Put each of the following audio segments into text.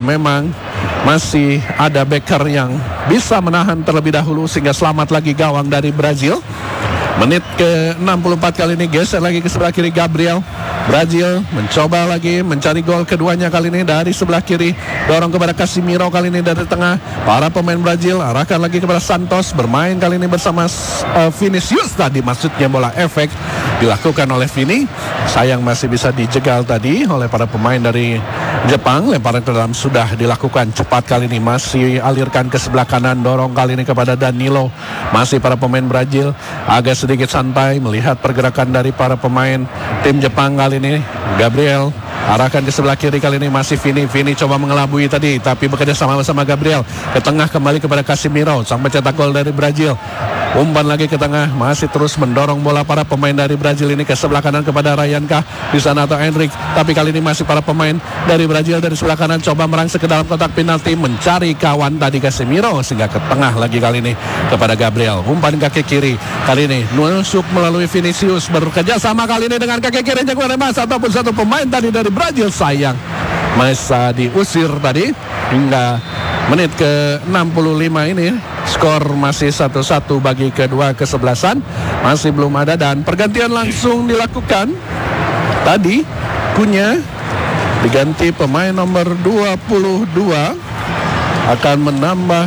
memang masih ada Becker yang bisa menahan terlebih dahulu sehingga selamat lagi gawang dari Brazil. Menit ke-64 kali ini geser lagi ke sebelah kiri Gabriel. Brazil mencoba lagi mencari gol keduanya kali ini dari sebelah kiri. Dorong kepada Casemiro kali ini dari tengah. Para pemain Brazil arahkan lagi kepada Santos. Bermain kali ini bersama Vinicius tadi. Maksudnya bola efek dilakukan oleh Vini. Sayang masih bisa dijegal tadi oleh para pemain dari Jepang. Lemparan ke dalam sudah dilakukan cepat kali ini. Masih alirkan ke sebelah kanan. Dorong kali ini kepada Danilo. Masih para pemain Brazil agak sedikit santai melihat pergerakan dari para pemain tim Jepang kali ini. Gabriel arahkan ke sebelah kiri kali ini masih Vini. Vini coba mengelabui tadi tapi bekerja sama bersama Gabriel. Ke tengah kembali kepada Casemiro sang pencetak gol dari Brazil. Umpan lagi ke tengah, masih terus mendorong bola para pemain dari Brazil ini ke sebelah kanan kepada Ryan Kah di sana atau Henrik. Tapi kali ini masih para pemain dari Brazil dari sebelah kanan coba merangsek ke dalam kotak penalti mencari kawan tadi Casemiro sehingga ke tengah lagi kali ini kepada Gabriel. Umpan kaki kiri kali ini nusuk melalui Vinicius bekerja sama kali ini dengan kaki kirinya kepada Mas ataupun satu pemain tadi dari Brazil. Sayang masa diusir tadi hingga menit ke-65 ini. Skor masih 1-1 bagi kedua kesebelasan. Masih belum ada dan pergantian langsung dilakukan. Tadi Cunha diganti pemain nomor 22 akan menambah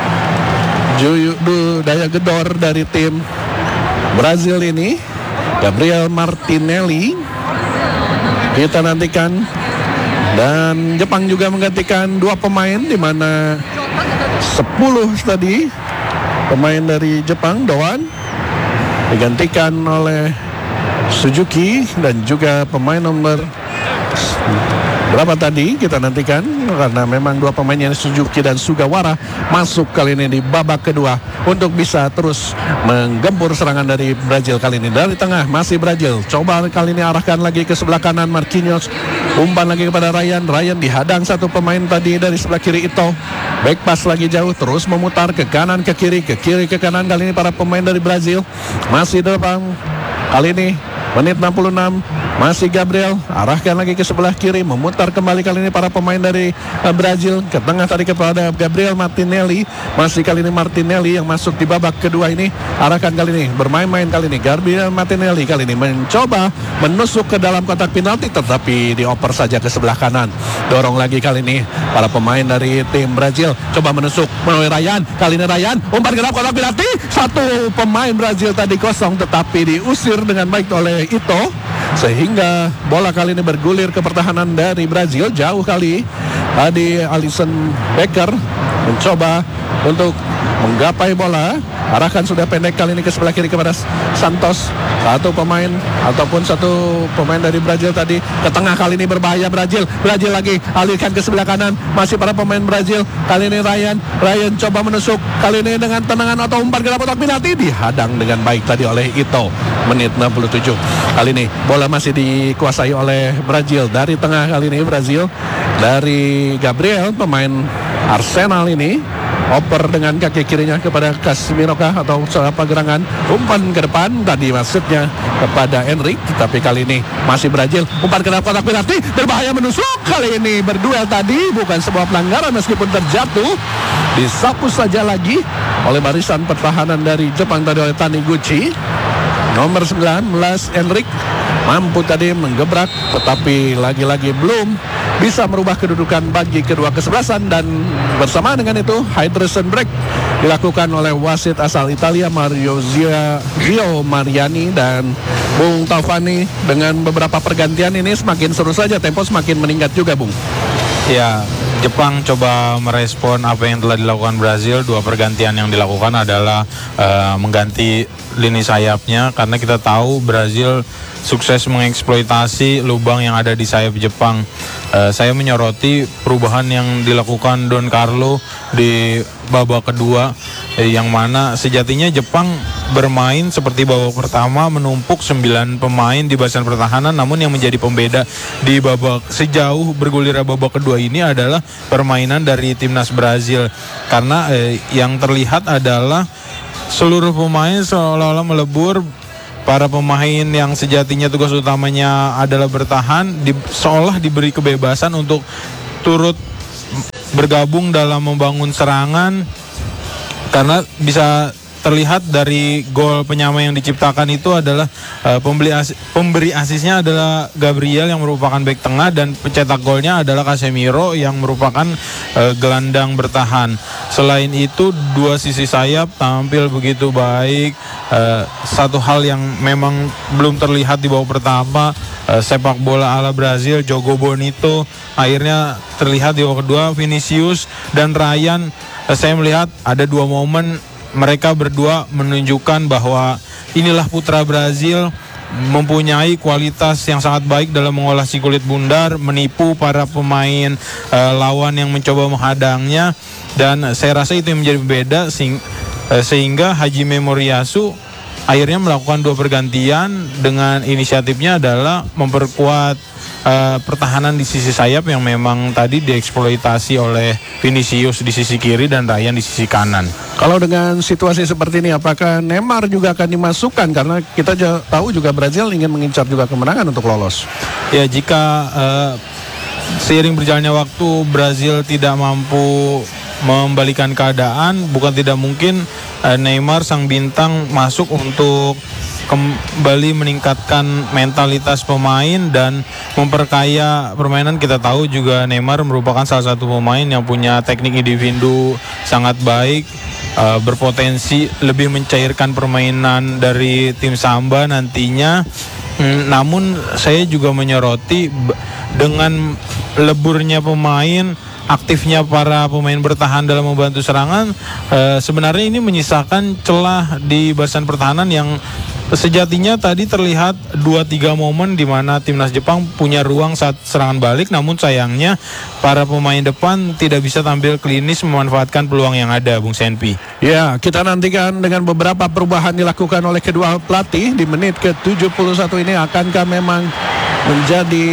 daya gedor dari tim Brazil ini. Gabriel Martinelli kita nantikan. Dan Jepang juga menggantikan dua pemain di mana 10 tadi pemain dari Jepang, Doan digantikan oleh Suzuki dan juga pemain nomor berapa tadi kita nantikan karena memang dua pemainnya Suzuki dan Sugawara masuk kali ini di babak kedua untuk bisa terus menggempur serangan dari Brazil kali ini. Dari tengah masih Brazil, coba kali ini arahkan lagi ke sebelah kanan Marquinhos, umpan lagi kepada Ryan dihadang satu pemain tadi dari sebelah kiri Ito. Back pass lagi jauh terus memutar ke kanan ke kiri ke kanan kali ini para pemain dari Brazil masih depan kali ini. Menit 66 masih Gabriel arahkan lagi ke sebelah kiri memutar kembali kali ini para pemain dari Brazil ke tengah tadi kepada Gabriel Martinelli. Masih kali ini Martinelli yang masuk di babak kedua ini arahkan kali ini bermain-main kali ini Gabriel Martinelli kali ini mencoba menusuk ke dalam kotak penalti tetapi dioper saja ke sebelah kanan. Dorong lagi kali ini para pemain dari tim Brazil coba menusuk melalui Ryan. Kali ini Ryan umpan ke dalam kotak penalti. Satu pemain Brazil tadi kosong tetapi diusir dengan baik oleh Ito sehingga bola kali ini bergulir ke pertahanan dari Brazil jauh kali. Tadi Alisson Becker mencoba untuk menggapai bola, arahkan sudah pendek kali ini ke sebelah kiri kepada Santos. Satu pemain ataupun satu pemain dari Brazil tadi ke tengah kali ini berbahaya Brazil lagi alihkan ke sebelah kanan masih para pemain Brazil. Kali ini Ryan coba menusuk kali ini dengan tendangan atau umpan ke dalam kotak penalti dihadang dengan baik tadi oleh Ito. Menit 67 kali ini bola masih dikuasai oleh Brazil dari tengah kali ini Brazil dari Gabriel pemain Arsenal ini oper dengan kaki kirinya kepada Casemiro atau apa gerangan umpan ke depan tadi maksudnya kepada Henrik tapi kali ini masih Brazil umpan ke dalam kotak penalti berbahaya menusuk kali ini berduel tadi bukan sebuah pelanggaran meskipun terjatuh disapu saja lagi oleh barisan pertahanan dari Jepang tadi oleh Taniguchi. Nomor 19 Henrik mampu tadi menggebrak tetapi lagi-lagi belum bisa merubah kedudukan bagi kedua kesebelasan dan bersama dengan itu hydration break dilakukan oleh wasit asal Italia Mario Zio Mariani dan Bung Taufani. Dengan beberapa pergantian ini semakin seru saja, tempo semakin meningkat juga Bung. Ya, Jepang coba merespon apa yang telah dilakukan Brazil. Dua pergantian yang dilakukan adalah mengganti lini sayapnya karena kita tahu Brazil sukses mengeksploitasi lubang yang ada di sayap Jepang. Saya menyoroti perubahan yang dilakukan Don Carlo di babak kedua yang mana sejatinya Jepang bermain seperti babak pertama menumpuk 9 pemain di barisan pertahanan, namun yang menjadi pembeda di babak sejauh bergulirnya babak kedua ini adalah permainan dari timnas Brazil karena yang terlihat adalah seluruh pemain seolah-olah melebur. Para pemain yang sejatinya tugas utamanya adalah bertahan seolah diberi kebebasan untuk turut bergabung dalam membangun serangan, karena bisa terlihat dari gol penyama yang diciptakan itu adalah pemberi asisnya adalah Gabriel yang merupakan bek tengah, dan pencetak golnya adalah Casemiro yang merupakan gelandang bertahan. Selain itu, dua sisi sayap tampil begitu baik. Satu hal yang memang belum terlihat di babak pertama, sepak bola ala Brazil, Jogo Bonito akhirnya terlihat di babak kedua. Vinicius dan Ryan, saya melihat ada dua momen mereka berdua menunjukkan bahwa inilah putra Brazil, mempunyai kualitas yang sangat baik dalam mengolah si kulit bundar, menipu para pemain lawan yang mencoba menghadangnya, dan saya rasa itu yang menjadi beda sehingga Hajime Moriyasu akhirnya melakukan dua pergantian dengan inisiatifnya adalah memperkuat pertahanan di sisi sayap yang memang tadi dieksploitasi oleh Vinicius di sisi kiri dan Ryan di sisi kanan. Kalau dengan situasi seperti ini, apakah Neymar juga akan dimasukkan? Karena kita tahu juga Brazil ingin mengincar juga kemenangan untuk lolos. Ya, jika seiring berjalannya waktu Brazil tidak mampu membalikan keadaan, bukan tidak mungkin Neymar sang bintang masuk untuk kembali meningkatkan mentalitas pemain dan memperkaya permainan. Kita tahu juga Neymar merupakan salah satu pemain yang punya teknik individu sangat baik, berpotensi lebih mencairkan permainan dari tim Samba nantinya. Namun saya juga menyoroti dengan leburnya pemain, aktifnya para pemain bertahan dalam membantu serangan, sebenarnya ini menyisakan celah di barisan pertahanan yang sejatinya tadi terlihat 2-3 momen di mana timnas Jepang punya ruang saat serangan balik, namun sayangnya para pemain depan tidak bisa tampil klinis memanfaatkan peluang yang ada, Bung Senpi. Ya, kita nantikan dengan beberapa perubahan dilakukan oleh kedua pelatih di menit ke-71 ini. Akankah memang menjadi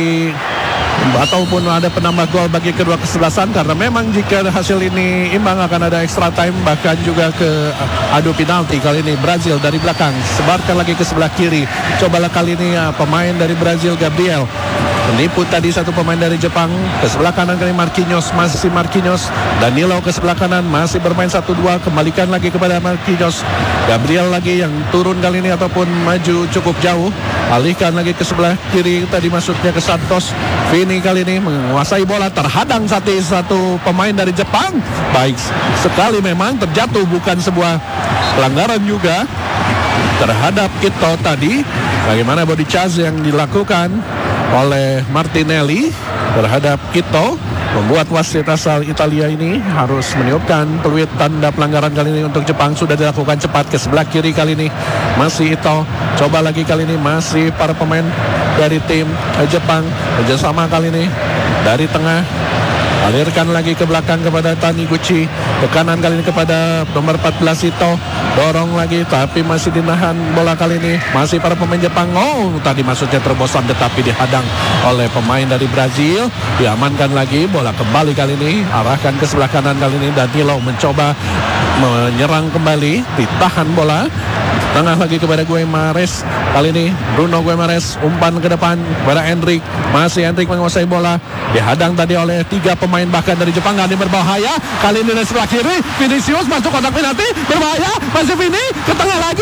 ataupun ada penambah gol bagi kedua kesebelasan? Karena memang jika hasil ini imbang akan ada extra time, bahkan juga ke adu penalti. Kali ini Brazil dari belakang sebarkan lagi ke sebelah kiri. Cobalah kali ini pemain dari Brazil, Gabriel menipu tadi satu pemain dari Jepang. Ke sebelah kanan kali Marquinhos, masih Marquinhos. Danilo ke sebelah kanan masih bermain 1-2, kembalikan lagi kepada Marquinhos. Gabriel lagi yang turun kali ini ataupun maju cukup jauh, alihkan lagi ke sebelah kiri, tadi masuknya ke Santos. Vini kali ini menguasai bola, terhadang satu pemain dari Jepang. Baik sekali, memang terjatuh, bukan sebuah pelanggaran juga terhadap Ito tadi. Bagaimana body charge yang dilakukan oleh Martinelli terhadap Ito membuat wasit asal Italia ini harus meniupkan peluit tanda pelanggaran kali ini untuk Jepang. Sudah dilakukan cepat ke sebelah kiri kali ini, masih Ito. Coba lagi kali ini, masih para pemain dari tim Jepang kerjasama kali ini dari tengah, alirkan lagi ke belakang kepada Taniguchi, ke kanan kali ini kepada nomor 14 Ito, dorong lagi tapi masih dinahan bola kali ini, masih para pemain Jepang. Tadi maksudnya terobosan tetapi dihadang oleh pemain dari Brazil, diamankan lagi, bola kembali kali ini arahkan ke sebelah kanan kali ini. Danilo mencoba menyerang kembali, ditahan bola tengah lagi kepada Guimarães. Kali ini Bruno Guimarães umpan ke depan kepada Endrick, masih Endrick menguasai bola, dihadang tadi oleh 3 pemain bahkan dari Jepang. Ini berbahaya kali ini dari sebelah kiri, Vinicius masuk kotak penalti, berbahaya, masih Vini ke tengah lagi.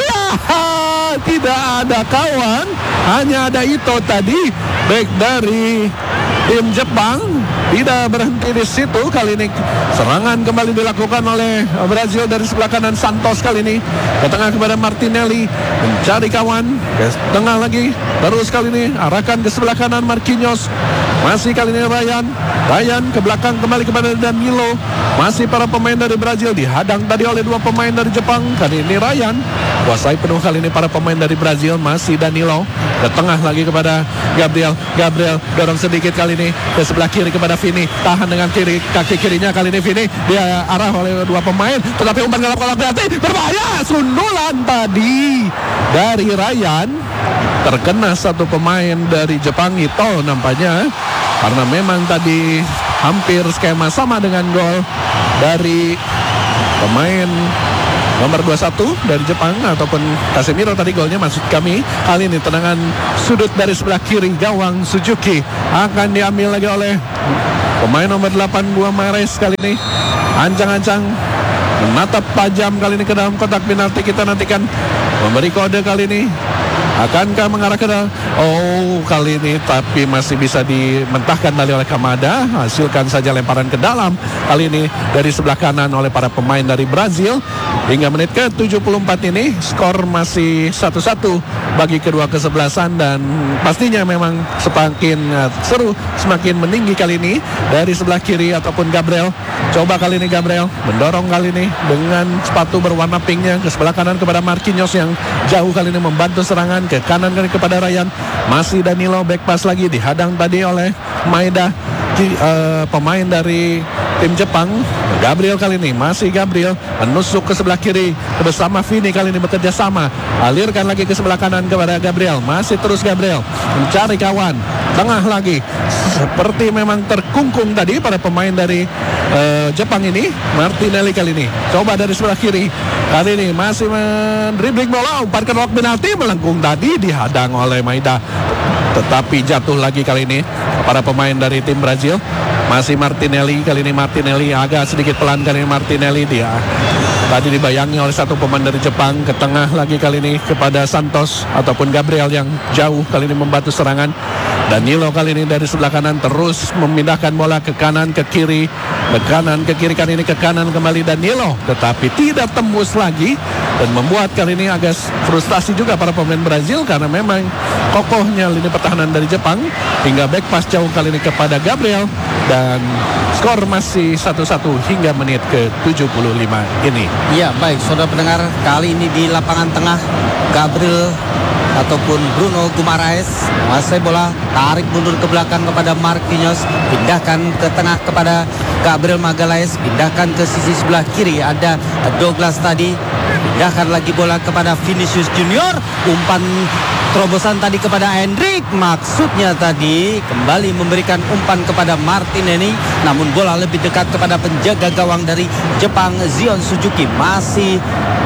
Tidak ada kawan, hanya ada Ito tadi, back dari tim Jepang. Tidak berhenti di situ, kali ini serangan kembali dilakukan oleh Brazil dari sebelah kanan. Santos kali ini ke tengah kepada Martinelli, mencari kawan, ke tengah lagi, terus kali ini arahkan ke sebelah kanan Marquinhos, masih kali ini Ryan ke belakang kembali kepada Danilo, masih para pemain dari Brazil dihadang tadi oleh 2 pemain dari Jepang. Kali ini Ryan kuasai penuh kali ini para pemain dari Brazil, masih Danilo ke tengah lagi kepada Gabriel dorong sedikit kali ini ke sebelah kiri kepada Vini, tahan dengan kaki kirinya kali ini Vini, dia arah oleh 2 pemain tetapi umpan dalam kotak penalti, berbahaya, sundulan tadi dari Ryan, terkena satu pemain dari Jepang Ito nampaknya, karena memang tadi hampir skema sama dengan gol dari pemain nomor 21 dari Jepang ataupun Casemiro tadi golnya, maksud kami. Kali ini tendangan sudut dari sebelah kiri gawang Suzuki akan diambil lagi oleh Pemain nomor 8 Guimarães kali ini ancang-ancang menatap tajam kali ini ke dalam kotak penalti. Kita nantikan memberi kode kali ini. Akankah mengarah ke dalam? Oh, kali ini tapi masih bisa dimentahkan kembali oleh Kamada. Hasilkan saja lemparan ke dalam. Kali ini dari sebelah kanan oleh para pemain dari Brazil. Hingga menit ke-74 ini skor masih 1-1 bagi kedua kesebelasan. Dan pastinya memang semakin seru, semakin meninggi kali ini dari sebelah kiri ataupun Gabriel. Coba kali ini Gabriel mendorong kali ini dengan sepatu berwarna pinknya ke sebelah kanan kepada Marquinhos yang jauh kali ini membantu serangan. Ke kanan kali kepada Ryan. Masih Danilo, back pass lagi dihadang tadi oleh Maeda, pemain dari tim Jepang. Gabriel kali ini, masih Gabriel menusuk ke sebelah kiri bersama Vini kali ini bekerja sama. Alirkan lagi ke sebelah kanan kepada Gabriel. Masih terus Gabriel mencari kawan. Tengah lagi. Seperti memang terkungkung tadi para pemain dari Jepang ini. Martinelli kali ini coba dari sebelah kiri. Kali ini masih mendribling bola, umpan ke kotak penalti, melengkung tadi dihadang oleh Maeda. Tetapi jatuh lagi kali ini para pemain dari tim Brazil. Masih Martinelli, kali ini Martinelli agak sedikit pelan kali ini Martinelli. Dia tadi dibayangi oleh satu pemain dari Jepang. Ke tengah lagi kali ini kepada Santos ataupun Gabriel yang jauh kali ini membantu serangan. Danilo kali ini dari sebelah kanan terus memindahkan bola ke kanan, ke kiri, ke kanan, ke kiri, kali ini ke kanan kembali Danilo, tetapi tidak tembus lagi dan membuat kali ini agak frustasi juga para pemain Brazil karena memang kokohnya lini pertahanan dari Jepang. Hingga back pass jauh kali ini kepada Gabriel dan skor masih 1-1 hingga menit ke-75 ini. Ya, baik saudara pendengar, kali ini di lapangan tengah Gabriel ataupun Bruno Guimarães menguasai bola, tarik mundur ke belakang kepada Marquinhos, pindahkan ke tengah kepada Gabriel Magalhaes, pindahkan ke sisi sebelah kiri ada Douglas tadi, pindahkan lagi bola kepada Vinicius Junior, umpan terobosan tadi kepada Hendrik, maksudnya tadi kembali memberikan umpan kepada Martinelli, namun bola lebih dekat kepada penjaga gawang dari Jepang Zion Suzuki, masih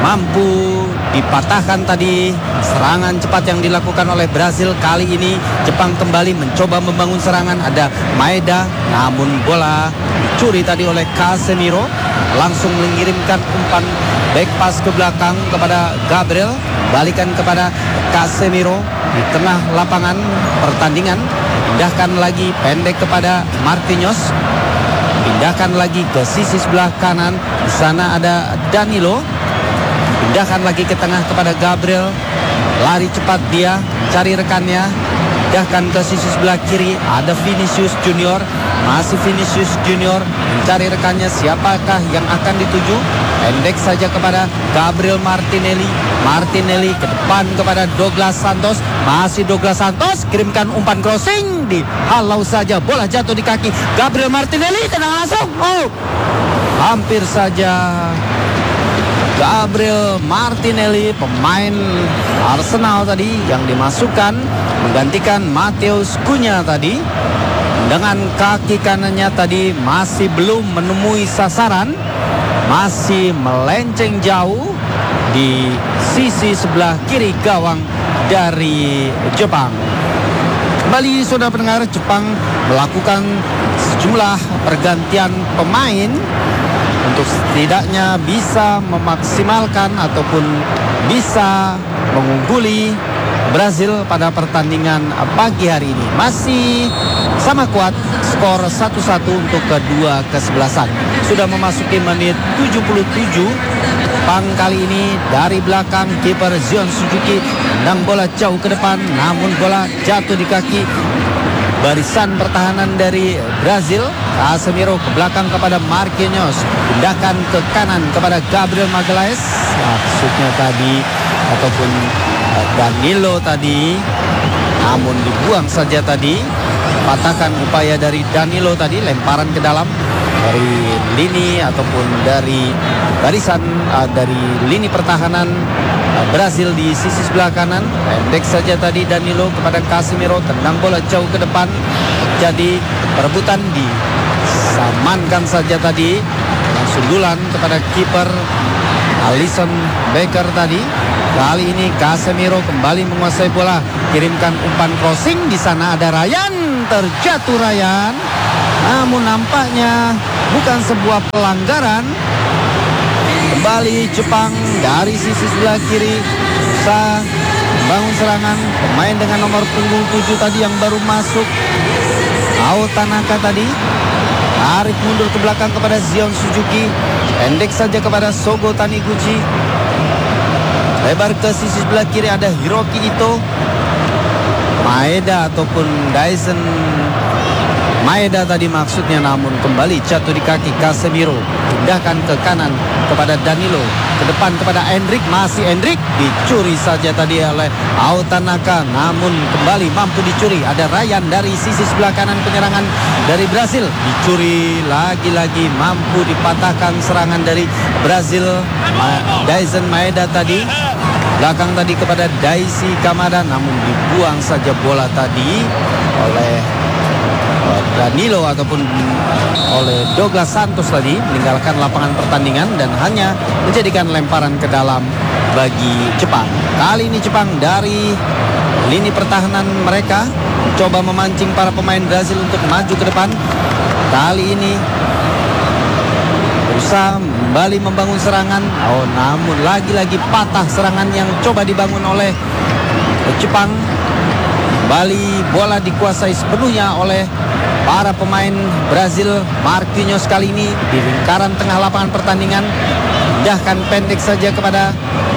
mampu dipatahkan tadi serangan cepat yang dilakukan oleh Brazil. Kali ini Jepang kembali mencoba membangun serangan, ada Maeda, namun bola dicuri tadi oleh Casemiro, langsung mengirimkan umpan back pass ke belakang kepada Gabriel, balikan kepada Casemiro di tengah lapangan pertandingan, pindahkan lagi pendek kepada Marquinhos, pindahkan lagi ke sisi sebelah kanan, di sana ada Danilo, pindahkan lagi ke tengah kepada Gabriel, lari cepat dia cari rekannya, pindahkan ke sisi sebelah kiri ada Vinicius Junior, masih Vinicius Junior mencari rekannya, siapakah yang akan dituju, pendek saja kepada Gabriel Martinelli, Martinelli ke depan kepada Douglas Santos, masih Douglas Santos kirimkan umpan crossing, dihalau saja, bola jatuh di kaki Gabriel Martinelli, tenang langsung, hampir saja Gabriel Martinelli, pemain Arsenal tadi yang dimasukkan menggantikan Mateus Cunha tadi, dengan kaki kanannya tadi masih belum menemui sasaran, masih melenceng jauh di sisi sebelah kiri gawang dari Jepang. Kembali saudara pendengar, Jepang melakukan sejumlah pergantian pemain untuk setidaknya bisa memaksimalkan ataupun bisa mengungguli Brazil pada pertandingan pagi hari ini. Masih sama kuat, skor 1-1 untuk kedua kesebelasan. Sudah memasuki menit 77. Jepang kali ini dari belakang, kiper Zion Suzuki tendang bola jauh ke depan, namun bola jatuh di kaki barisan pertahanan dari Brazil. Casemiro ke belakang kepada Marquinhos, pindahkan ke kanan kepada Gabriel Magalhaes, maksudnya tadi ataupun Danilo tadi, namun dibuang saja tadi. Patahkan upaya dari Danilo tadi, lemparan ke dalam dari lini ataupun dari barisan dari lini pertahanan Brazil di sisi sebelah kanan. Pendek saja tadi Danilo kepada Casemiro, tendang bola jauh ke depan, jadi perebutan disamankan saja tadi. Sundulan kepada kiper Alisson Becker tadi. Kali ini Casemiro kembali menguasai bola, kirimkan umpan crossing, di sana ada Ryan, terjatuh Ryan. Namun nampaknya bukan sebuah pelanggaran. Kembali Jepang dari sisi sebelah kiri berusaha membangun serangan. Pemain dengan nomor punggung 7 tadi yang baru masuk, Ao Tanaka tadi tarik mundur ke belakang kepada Zion Suzuki. Pendek saja kepada Sogo Taniguchi. Lebar ke sisi sebelah kiri ada Hiroki Ito. Maeda ataupun Daisen Maeda tadi maksudnya, namun kembali jatuh di kaki Casemiro. Pindahkan ke kanan kepada Danilo. Ke depan kepada Endrick. Masih Endrick. Dicuri saja tadi oleh Ao Tanaka. Namun kembali mampu dicuri. Ada Ryan dari sisi sebelah kanan penyerangan dari Brazil. Dicuri lagi-lagi, mampu dipatahkan serangan dari Brazil. Daisen Maeda tadi. Belakang tadi kepada Daisy Kamada. Namun dibuang saja bola tadi oleh Danilo ataupun oleh Douglas Santos tadi, meninggalkan lapangan pertandingan dan hanya menjadikan lemparan ke dalam bagi Jepang. Kali ini Jepang dari lini pertahanan mereka coba memancing para pemain Brazil untuk maju ke depan. Kali ini berusaha kembali membangun serangan. Namun lagi-lagi patah serangan yang coba dibangun oleh Jepang. Kembali bola dikuasai sepenuhnya oleh para pemain Brazil. Marquinhos kali ini di lingkaran tengah lapangan pertandingan. Pindahkan pendek saja kepada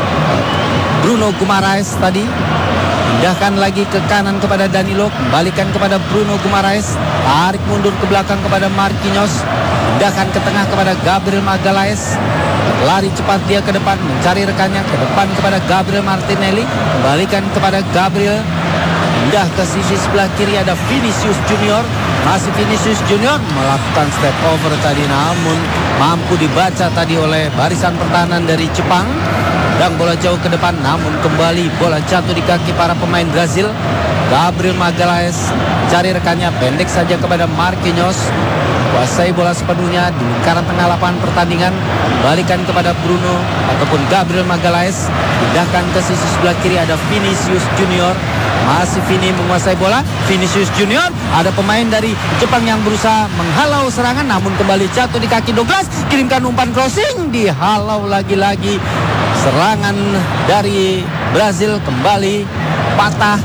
Bruno Guimaraes tadi. Pindahkan lagi ke kanan kepada Danilo. Kembalikan kepada Bruno Guimaraes. Tarik mundur ke belakang kepada Marquinhos. Pindahkan ke tengah kepada Gabriel Magalhaes. Lari cepat dia ke depan mencari rekannya. Ke depan kepada Gabriel Martinelli. Kembalikan kepada Gabriel. Pindah ke sisi sebelah kiri ada Vinicius Junior. Masih Vinicius Junior melakukan step over tadi, namun mampu dibaca tadi oleh barisan pertahanan dari Jepang. Dan bola jauh ke depan, namun kembali bola jatuh di kaki para pemain Brazil. Gabriel Magalhaes cari rekannya, pendek saja kepada Marquinhos. Kuasai bola sepenuhnya di lingkaran tengah lapangan pertandingan. Balikan kepada Bruno ataupun Gabriel Magalhaes. Pindahkan ke sisi sebelah kiri ada Vinicius Junior. Masih Vini menguasai bola. Vinicius Junior. Ada pemain dari Jepang yang berusaha menghalau serangan, namun kembali jatuh di kaki Douglas. Kirimkan umpan crossing, dihalau lagi-lagi. Serangan dari Brazil kembali patah.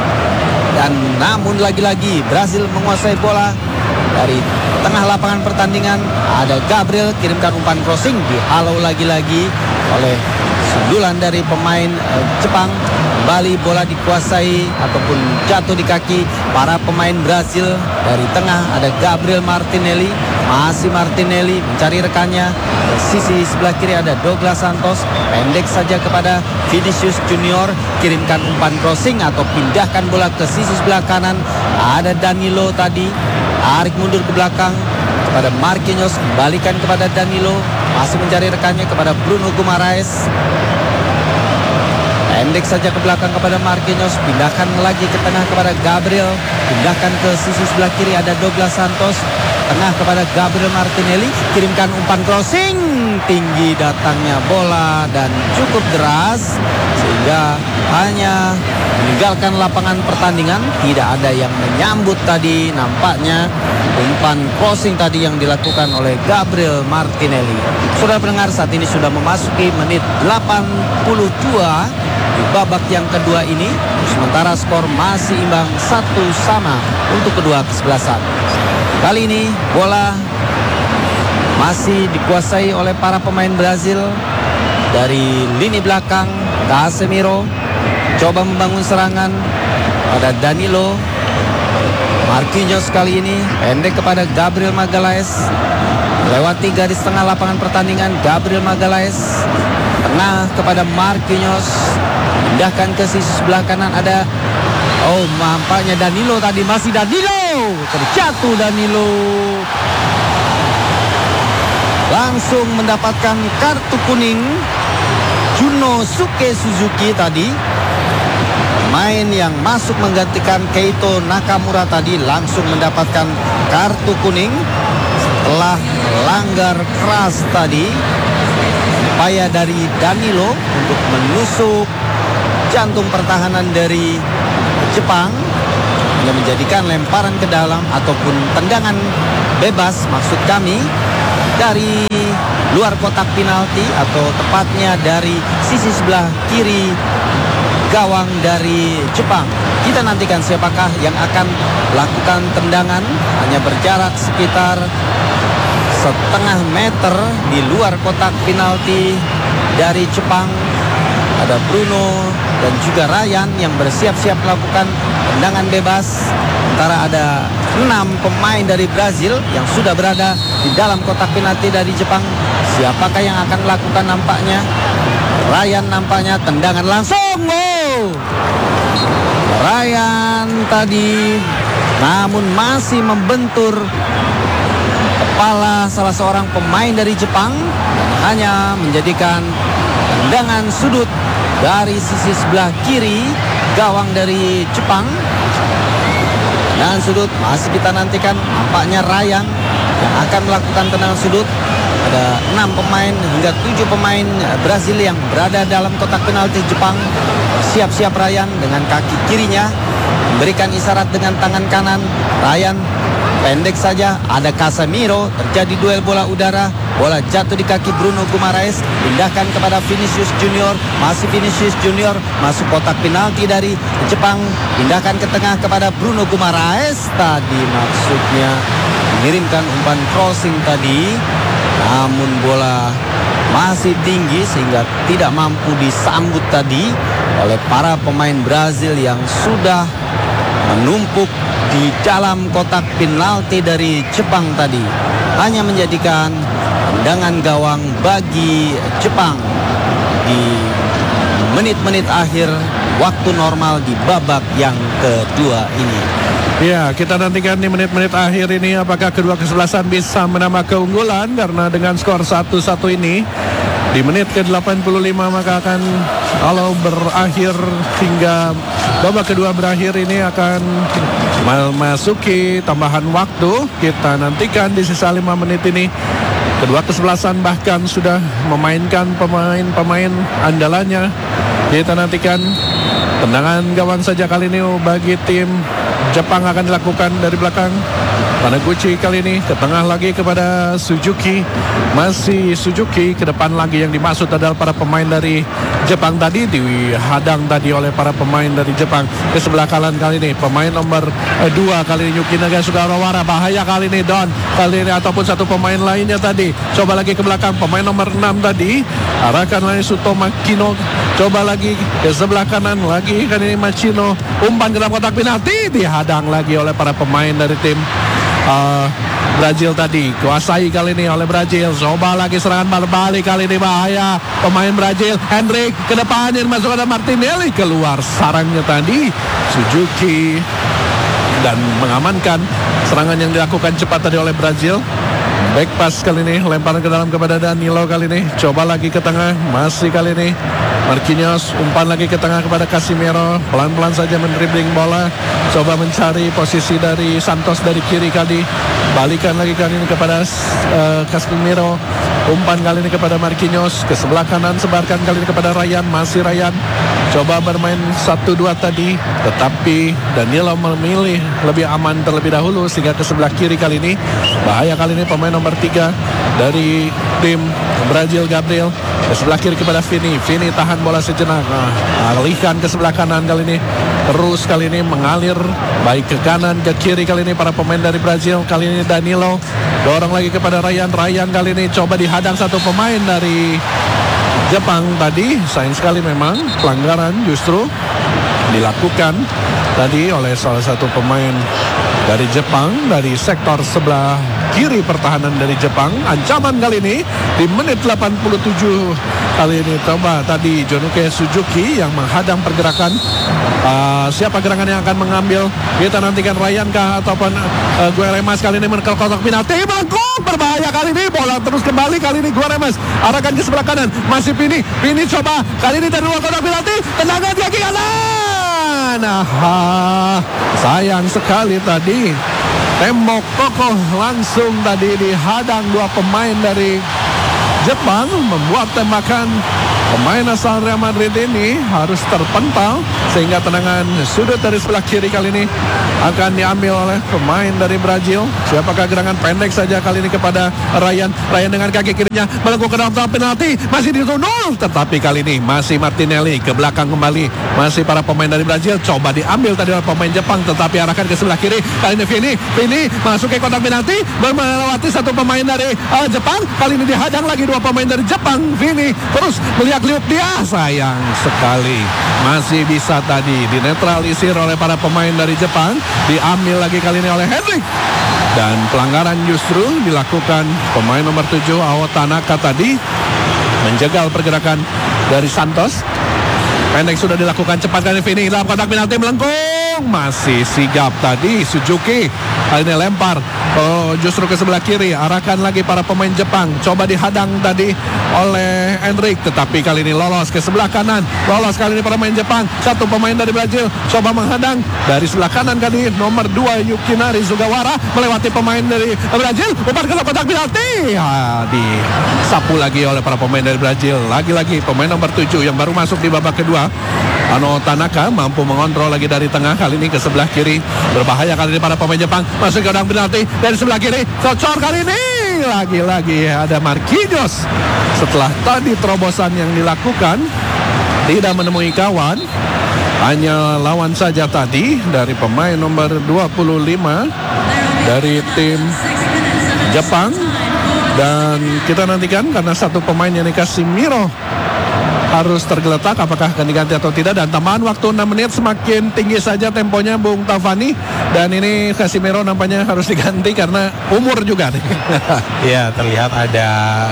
Dan namun lagi-lagi Brazil menguasai bola dari tengah lapangan pertandingan. Ada Gabriel, kirimkan umpan crossing, dihalau lagi-lagi oleh sundulan dari pemain Jepang. Kembali bola dikuasai ataupun jatuh di kaki para pemain Brazil. Dari tengah ada Gabriel Martinelli. Masih Martinelli mencari rekannya. Sisi sebelah kiri ada Douglas Santos. Pendek saja kepada Vinicius Junior. Kirimkan umpan crossing atau pindahkan bola ke sisi sebelah kanan. Ada Danilo tadi. Tarik mundur ke belakang kepada Marquinhos. Kembalikan kepada Danilo. Masih mencari rekannya kepada Bruno Guimaraes. Pendek saja ke belakang kepada Marquinhos. Pindahkan lagi ke tengah kepada Gabriel. Pindahkan ke sisi sebelah kiri ada Douglas Santos. Tengah kepada Gabriel Martinelli. Kirimkan umpan crossing. Tinggi datangnya bola dan cukup deras sehingga hanya meninggalkan lapangan pertandingan. Tidak ada yang menyambut tadi. Nampaknya umpan crossing tadi yang dilakukan oleh Gabriel Martinelli. Saudara pendengar, saat ini sudah memasuki menit 82 di babak yang kedua ini. Sementara skor masih imbang 1-1 untuk kedua kesebelasan. Kali ini bola masih dikuasai oleh para pemain Brazil. Dari lini belakang Casemiro coba membangun serangan pada Danilo. Marquinhos kali ini pendek kepada Gabriel Magalhaes. Lewati garis tengah lapangan pertandingan, Gabriel Magalhaes. Tengah kepada Marquinhos. Pindahkan ke sisi sebelah kanan ada nampaknya Danilo tadi. Masih Danilo. Terjatuh Danilo. Langsung mendapatkan kartu kuning. Junosuke Suzuki tadi, pemain yang masuk menggantikan Keito Nakamura tadi, langsung mendapatkan kartu kuning setelah langgar keras tadi. Upaya dari Danilo untuk menusuk jantung pertahanan dari Jepang. hingga menjadikan lemparan ke dalam ataupun tendangan bebas maksud kami dari luar kotak penalti atau tepatnya dari sisi sebelah kiri gawang dari Jepang. Kita nantikan siapakah yang akan lakukan tendangan, hanya berjarak sekitar setengah meter di luar kotak penalti dari Jepang. Ada Bruno dan juga Ryan yang bersiap-siap melakukan tendangan bebas. Sementara ada 6 pemain dari Brazil yang sudah berada di dalam kotak penalti dari Jepang. Siapakah yang akan melakukan nampaknya? Ryan nampaknya tendangan langsung. Wow! Ryan tadi namun masih membentur kepala salah seorang pemain dari Jepang dan hanya menjadikan tendangan sudut dari sisi sebelah kiri gawang dari Jepang. Dan sudut masih kita nantikan, nampaknya Ryan yang akan melakukan tendangan sudut. Ada 6 pemain hingga 7 pemain Brazil yang berada dalam kotak penalti Jepang. Siap-siap Ryan dengan kaki kirinya memberikan isyarat dengan tangan kanan. Ryan pendek saja, ada Casemiro, terjadi duel bola udara, bola jatuh di kaki Bruno Guimaraes, pindahkan kepada Vinicius Junior, masih Vinicius Junior masuk kotak penalti dari Jepang, pindahkan ke tengah kepada Bruno Guimaraes, tadi maksudnya mengirimkan umpan crossing tadi, namun bola masih tinggi sehingga tidak mampu disambut tadi oleh para pemain Brazil yang sudah menumpuk di dalam kotak penalti dari Jepang tadi. Hanya menjadikan tendangan gawang bagi Jepang di menit-menit akhir waktu normal di babak yang kedua ini. Ya, kita nantikan di menit-menit akhir ini apakah kedua kesebelasan bisa menambah keunggulan, karena dengan skor 1-1 ini di menit ke-85 maka akan, kalau berakhir hingga babak kedua berakhir ini akan memasuki tambahan waktu. Kita nantikan di sisa 5 menit ini kedua kesebelasan bahkan sudah memainkan pemain-pemain andalannya. Kita nantikan tendangan gawang saja kali ini bagi tim Jepang akan dilakukan dari belakang. Taniguchi kali ini ke tengah lagi kepada Suzuki. Masih Suzuki, ke depan lagi yang dimaksud adalah para pemain dari Jepang tadi, dihadang tadi oleh para pemain dari Jepang. Ke sebelah kanan kali ini pemain nomor 2 kali ini Yuki Nagasugarawara, bahaya kali ini Don kali ini ataupun satu pemain lainnya tadi. Coba lagi ke belakang pemain nomor 6 tadi, arahkan lagi Suto Makino. Coba lagi ke sebelah kanan lagi kali ini Machino, umpan ke dalam kotak penalti, dihadang lagi oleh para pemain dari tim Brazil tadi. Kuasai kali ini oleh Brazil. Coba lagi serangan berbalik kali ini, bahaya pemain Brazil. Hendrik ke depannya masuk ada Martinelli, keluar sarangnya tadi Suzuki dan mengamankan serangan yang dilakukan cepat tadi oleh Brazil. Back pass kali ini, lemparan ke dalam kepada Danilo kali ini. Coba lagi ke tengah, masih kali ini Marquinhos, umpan lagi ke tengah kepada Casemiro. Pelan-pelan saja mendribling bola, coba mencari posisi dari Santos dari kiri kali. Balikan lagi kali ini kepada Casemiro. Umpan kali ini kepada Marquinhos, ke sebelah kanan sebarkan kali ini kepada Ryan. Masih Ryan, coba bermain 1-2 tadi, tetapi Danilo memilih lebih aman terlebih dahulu sehingga ke sebelah kiri kali ini. Bahaya kali ini pemain nomor 3 dari tim Brazil, Gabriel. Ke sebelah kiri kepada Vini. Vini tahan bola sejenak, alihkan ke sebelah kanan kali ini. Terus kali ini mengalir baik ke kanan ke kiri kali ini para pemain dari Brazil. Kali ini Danilo dorong lagi kepada Ryan. Ryan kali ini coba dihadang satu pemain dari Jepang tadi. Sayang sekali memang pelanggaran justru dilakukan tadi oleh salah satu pemain dari Jepang dari sektor sebelah kiri pertahanan dari Jepang. Ancaman kali ini di menit 87 kali ini coba tadi Jonuke Suzuki yang menghadang pergerakan. Siapa gerangan yang akan mengambil? Kita nantikan Ryan kah ataupun Gueremas kali ini menekan kotak penalti. Bangkok, berbahaya kali ini, bola terus kembali kali ini Gueremas arahkan ke sebelah kanan. Masih Vini coba kali ini dari luar kotak penalti, tendangan kaki kanan. Sayang sekali tadi tembok kokoh langsung tadi dihadang dua pemain dari Jepang, membuat tembakan pemain asal Real Madrid ini harus terpental sehingga tendangan sudut dari sebelah kiri kali ini akan diambil oleh pemain dari Brazil. Siapakah gerangan pendek saja kali ini kepada Ryan dengan kaki kirinya melengkung ke dalam kotak penalti, masih ditundul, tetapi kali ini masih Martinelli ke belakang kembali, masih para pemain dari Brazil coba diambil tadi oleh pemain Jepang, tetapi arahkan ke sebelah kiri. Kali ini Vini masuk ke kotak penalti, melewati satu pemain dari Jepang. Kali ini dihadang lagi dua pemain dari Jepang. Vini terus melihat-lihat dia, sayang sekali masih bisa tadi dinetralisir oleh para pemain dari Jepang. Diambil lagi kali ini oleh Hendrik. Dan pelanggaran justru dilakukan pemain nomor 7 Ao Tanaka tadi, menjegal pergerakan dari Santos. Pendek sudah dilakukan, cepat kali Vini dalam kotak penalti, melengkung, masih sigap tadi Suzuki. Kali ini lempar justru ke sebelah kiri, arahkan lagi para pemain Jepang, coba dihadang tadi oleh Hendrik, tetapi kali ini lolos ke sebelah kanan. Lolos kali ini para pemain Jepang, satu pemain dari Brazil coba menghadang dari sebelah kanan kali nomor 2 Yukinari Sugawara melewati pemain dari Brazil, umpan ke kotak penalti, disapu lagi oleh para pemain dari Brazil. Lagi-lagi pemain nomor 7 yang baru masuk di babak kedua, Ano Tanaka, mampu mengontrol lagi dari tengah, kali ini ke sebelah kiri. Berbahaya kali ini para pemain Jepang, masuk ke kotak penalti dari sebelah kiri. Cocor kali ini, lagi-lagi ada Marquinhos. Setelah tadi terobosan yang dilakukan tidak menemui kawan, hanya lawan saja tadi dari pemain nomor 25 dari tim Jepang. Dan kita nantikan karena satu pemain yang Casemiro harus tergeletak, apakah akan diganti atau tidak. Dan tambahan waktu 6 menit, semakin tinggi saja temponya Bung Tavani. Dan ini Casemiro nampaknya harus diganti karena umur juga nih. Ya, terlihat ada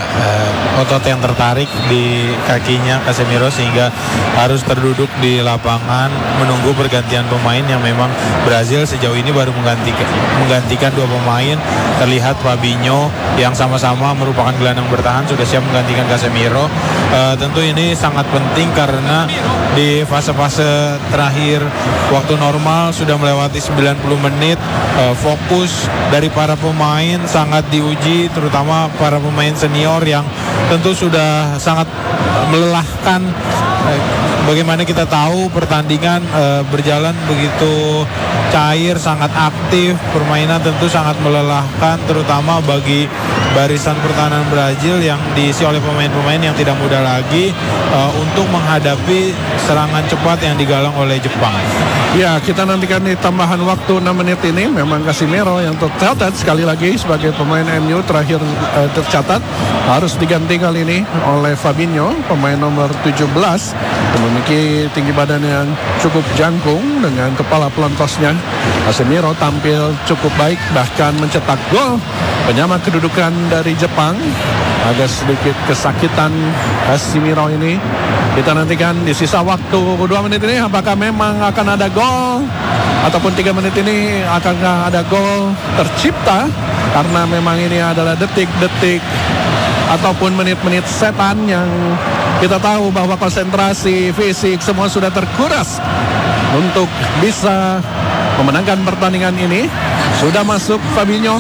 otot yang tertarik di kakinya Casemiro sehingga harus terduduk di lapangan menunggu pergantian pemain yang memang Brazil sejauh ini baru menggantikan dua pemain. Terlihat Fabinho yang sama-sama merupakan gelandang bertahan sudah siap menggantikan Casemiro. Tentu ini sangat penting karena di fase-fase terakhir waktu normal sudah melewati 90 menit. Fokus dari para pemain sangat diuji, terutama para pemain senior yang tentu sudah sangat melelahkan. Bagaimana kita tahu pertandingan berjalan begitu cair, sangat aktif, permainan tentu sangat melelahkan, terutama bagi barisan pertahanan Brazil yang diisi oleh pemain-pemain yang tidak mudah lagi untuk menghadapi serangan cepat yang digalang oleh Jepang. Ya, kita nantikan di tambahan waktu 6 menit ini. Memang Casemiro yang tercatat sekali lagi sebagai pemain MU terakhir tercatat harus diganti kali ini oleh Fabinho, pemain nomor 17, memiliki tinggi badan yang cukup jangkung dengan kepala pelontosnya. Casemiro tampil cukup baik, bahkan mencetak gol penyama kedudukan dari Jepang. Agak sedikit kesakitan Casemiro ini. Kita nantikan di sisa waktu 2 menit ini apakah memang akan ada gol ataupun 3 menit ini akankah ada gol tercipta, karena memang ini adalah detik-detik ataupun menit-menit setan yang kita tahu bahwa konsentrasi fisik semua sudah terkuras untuk bisa memenangkan pertandingan ini. Sudah masuk Fabinho.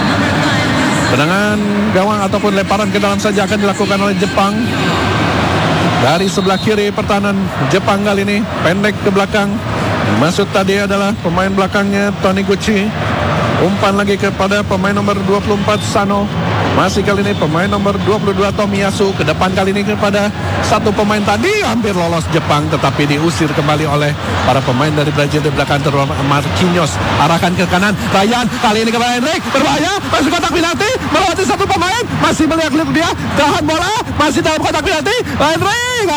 Tendangan gawang ataupun lemparan ke dalam saja akan dilakukan oleh Jepang. Dari sebelah kiri pertahanan Jepang kali ini pendek ke belakang. Masuk tadi adalah pemain belakangnya Taniguchi. Umpan lagi kepada pemain nomor 24 Sano. Masih kali ini pemain nomor 22 Tomiyasu. Ke depan kali ini kepada satu pemain tadi, hampir lolos Jepang tetapi diusir kembali oleh para pemain dari Brazil di belakang terutama Marquinhos. Arahkan ke kanan, Ryan kali ini kepada Hendrik, berbahaya, masuk kotak penalti, melewati satu pemain, masih melihat dia, tahan bola, masih dalam kotak penalti, Hendrik,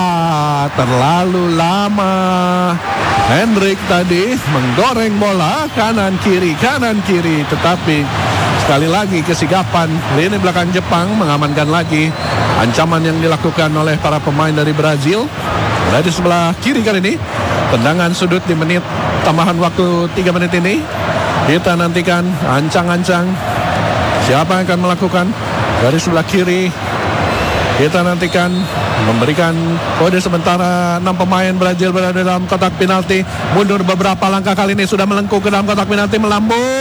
terlalu lama. Hendrik tadi menggoreng bola kanan kiri, tetapi sekali lagi kesigapan lini belakang Jepang mengamankan lagi ancaman yang dilakukan oleh para pemain dari Brazil. Dari sebelah kiri kali ini tendangan sudut di menit tambahan waktu 3 menit ini. Kita nantikan ancang-ancang siapa yang akan melakukan dari sebelah kiri. Kita nantikan memberikan kode sementara 6 pemain Brazil berada dalam kotak penalti. Mundur beberapa langkah kali ini sudah melengkung ke dalam kotak penalti, melambung.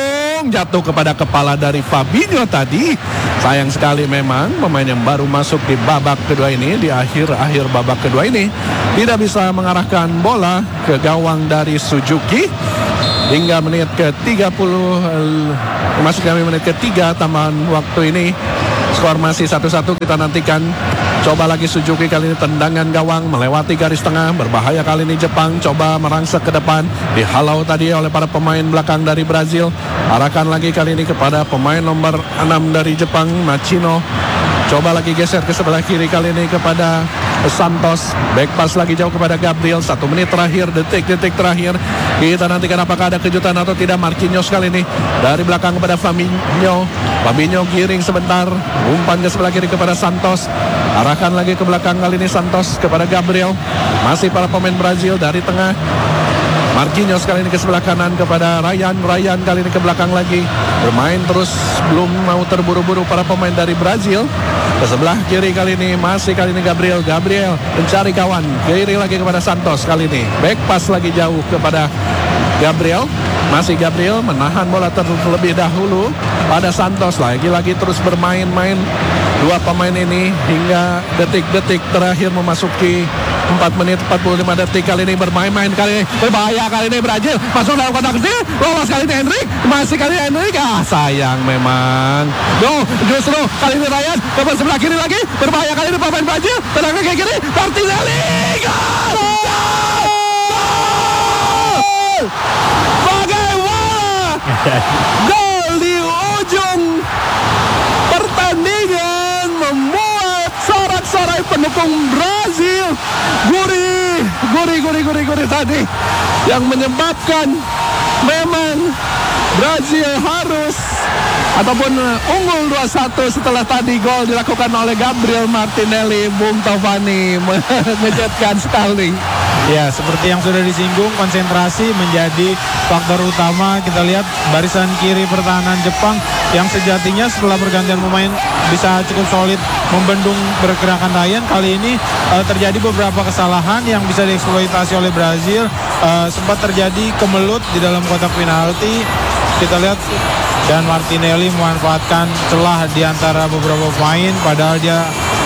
langsung jatuh kepada kepala dari Fabinho tadi. Sayang sekali memang pemain yang baru masuk di babak kedua ini, di akhir babak kedua ini tidak bisa mengarahkan bola ke gawang dari Suzuki. Hingga menit ke-30, masuk kami menit ke-3 tambahan waktu ini. Skor masih 1-1, kita nantikan. Coba lagi Suzuki, kali ini tendangan gawang melewati garis tengah. Berbahaya kali ini Jepang, coba merangsek ke depan. Dihalau tadi oleh para pemain belakang dari Brazil. Arahkan lagi kali ini kepada pemain nomor 6 dari Jepang, Machino. Coba lagi geser ke sebelah kiri kali ini kepada Santos. Back pass lagi jauh kepada Gabriel. 1 menit terakhir, detik-detik terakhir. Kita nantikan apakah ada kejutan atau tidak. Marquinhos kali ini dari belakang kepada Fabinho. Fabinho giring sebentar, umpan ke sebelah kiri kepada Santos. Arahkan lagi ke belakang kali ini Santos kepada Gabriel. Masih para pemain Brazil dari tengah. Marquinhos kali ini ke sebelah kanan kepada Ryan kali ini ke belakang lagi. Bermain terus, belum mau terburu-buru para pemain dari Brazil. Ke sebelah kiri kali ini, masih kali ini Gabriel mencari kawan. Kiri lagi kepada Santos kali ini. Back pass lagi jauh kepada Gabriel. Masih Gabriel menahan bola terlebih dahulu pada Santos. Lagi-lagi terus bermain-main dua pemain ini hingga detik-detik terakhir memasuki 4 menit 45 detik. Kali ini bermain-main, kali ini berbahaya, kali ini Brazil masuk dalam kotak kecil, lolos kali ini Henrik, masih kali ini Henrik, sayang memang. Justru kali ini Ryan ke sebelah kiri lagi, berbahaya kali ini pemain Brazil, tendangan ke kiri, Martinelli, gol! Bagaimana gol di ujung pertandingan membuat sorak-sorai pendukung Brazil gurih tadi, yang menyebabkan memang Brazil harus ataupun unggul 2-1 setelah tadi gol dilakukan oleh Gabriel Martinelli. Bung Tovani mengejutkan sekali. Ya, seperti yang sudah disinggung, konsentrasi menjadi faktor utama. Kita lihat barisan kiri pertahanan Jepang yang sejatinya setelah pergantian pemain bisa cukup solid membendung pergerakan Ryan. Kali ini terjadi beberapa kesalahan yang bisa dieksploitasi oleh Brazil. Sempat terjadi kemelut di dalam kotak penalti. Kita lihat, dan Martinelli memanfaatkan celah di antara beberapa pemain, padahal dia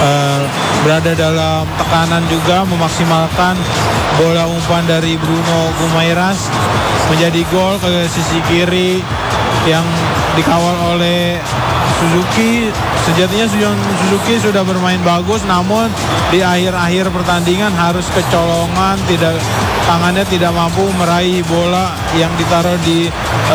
berada dalam tekanan juga, memaksimalkan bola umpan dari Bruno Guimaraes menjadi gol ke sisi kiri yang dikawal oleh Suzuki. Sejatinya Suzuki sudah bermain bagus, namun di akhir-akhir pertandingan harus kecolongan, tangannya tidak mampu meraih bola yang ditaruh di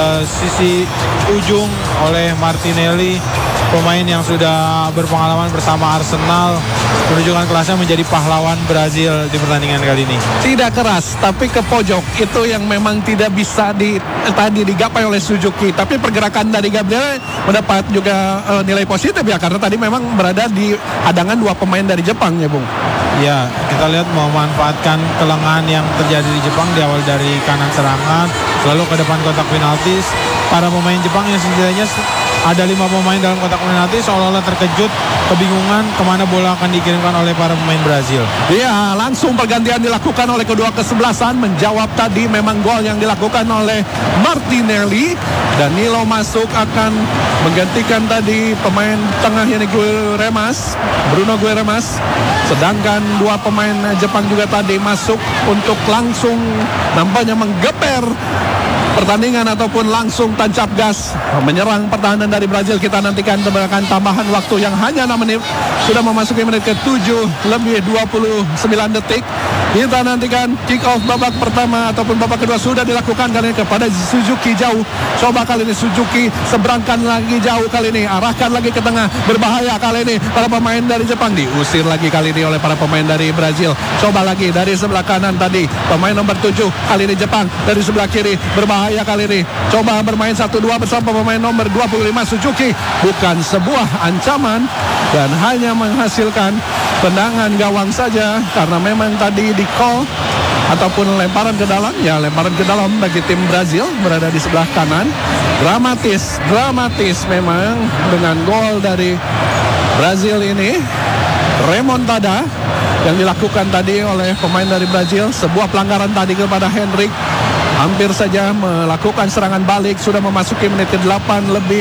sisi ujung oleh Martinelli. Pemain yang sudah berpengalaman bersama Arsenal menunjukkan kelasnya menjadi pahlawan Brazil di pertandingan kali ini. Tidak keras, tapi ke pojok. Itu yang memang tidak bisa tadi digapai oleh Suzuki. Tapi pergerakan dari Gabriel mendapat juga nilai positif ya, karena tadi memang berada di hadangan dua pemain dari Jepang ya Bung. Ya, kita lihat memanfaatkan kelengahan yang terjadi di Jepang di awal dari kanan serangan, lalu ke depan kotak penalti. Para pemain Jepang yang setidaknya ada 5 pemain dalam kotak penalti seolah-olah terkejut, kebingungan kemana bola akan dikirimkan oleh para pemain Brazil. Iya, langsung pergantian dilakukan oleh kedua kesebelasan. Menjawab tadi memang gol yang dilakukan oleh Martinelli. Danilo masuk akan menggantikan tadi pemain tengah ini Bruno Guimaraes. Sedangkan dua pemain Jepang juga tadi masuk untuk langsung nampaknya menggeber pertandingan ataupun langsung tancap gas menyerang pertahanan dari Brazil. Kita nantikan tambahan waktu yang hanya 6 menit. Sudah memasuki menit ke-7 lebih 29 detik. Kita nantikan kick off babak pertama ataupun babak kedua sudah dilakukan kali ini kepada Suzuki jauh. Coba kali ini Suzuki seberangkan lagi jauh kali ini. Arahkan lagi ke tengah. Berbahaya kali ini para pemain dari Jepang. Diusir lagi kali ini oleh para pemain dari Brazil. Coba lagi dari sebelah kanan tadi. Pemain nomor 7 kali ini Jepang. Dari sebelah kiri berbahaya kali ini. Coba bermain 1-2 bersama pemain nomor 25 Suzuki. Bukan sebuah ancaman dan hanya menghasilkan tendangan gawang saja, karena memang tadi di call ataupun lemparan ke dalam. Ya, lemparan ke dalam bagi tim Brazil berada di sebelah kanan. Dramatis memang dengan gol dari Brazil ini. Remontada yang dilakukan tadi oleh pemain dari Brazil. Sebuah pelanggaran tadi kepada Henrik hampir saja melakukan serangan balik. Sudah memasuki menit ke-8 lebih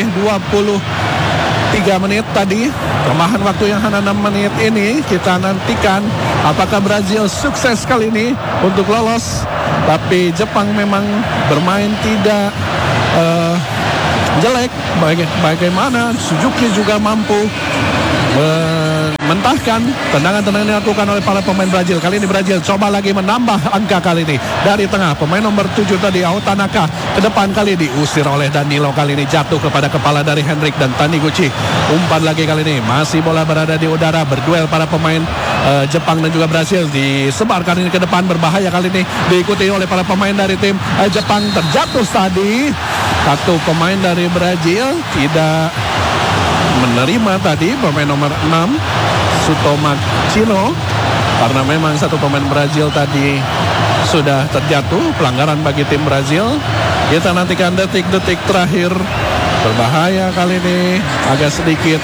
23 menit tadi. Tambahan waktu yang hanya 6 menit ini kita nantikan apakah Brazil sukses kali ini untuk lolos. Tapi Jepang memang bermain tidak jelek. Bagaimana Suzuki juga mampu mentahkan tendangan-tendangan yang dilakukan oleh para pemain Brazil. Kali ini Brazil coba lagi menambah angka kali ini. Dari tengah pemain nomor 7 tadi Aotanaka ke depan, kali diusir oleh Danilo. Kali ini jatuh kepada kepala dari Henrik dan Taniguchi. Umpan lagi kali ini, masih bola berada di udara, berduel para pemain Jepang dan juga Brazil. Disebarkan ini ke depan, berbahaya kali ini, diikuti oleh para pemain dari tim Jepang. Terjatuh tadi satu pemain dari Brazil, tidak menerima tadi pemain nomor 6 Sutoma Chino, karena memang satu pemain Brazil tadi sudah terjatuh. Pelanggaran bagi tim Brazil. Kita nantikan detik-detik terakhir. Berbahaya kali ini, agak sedikit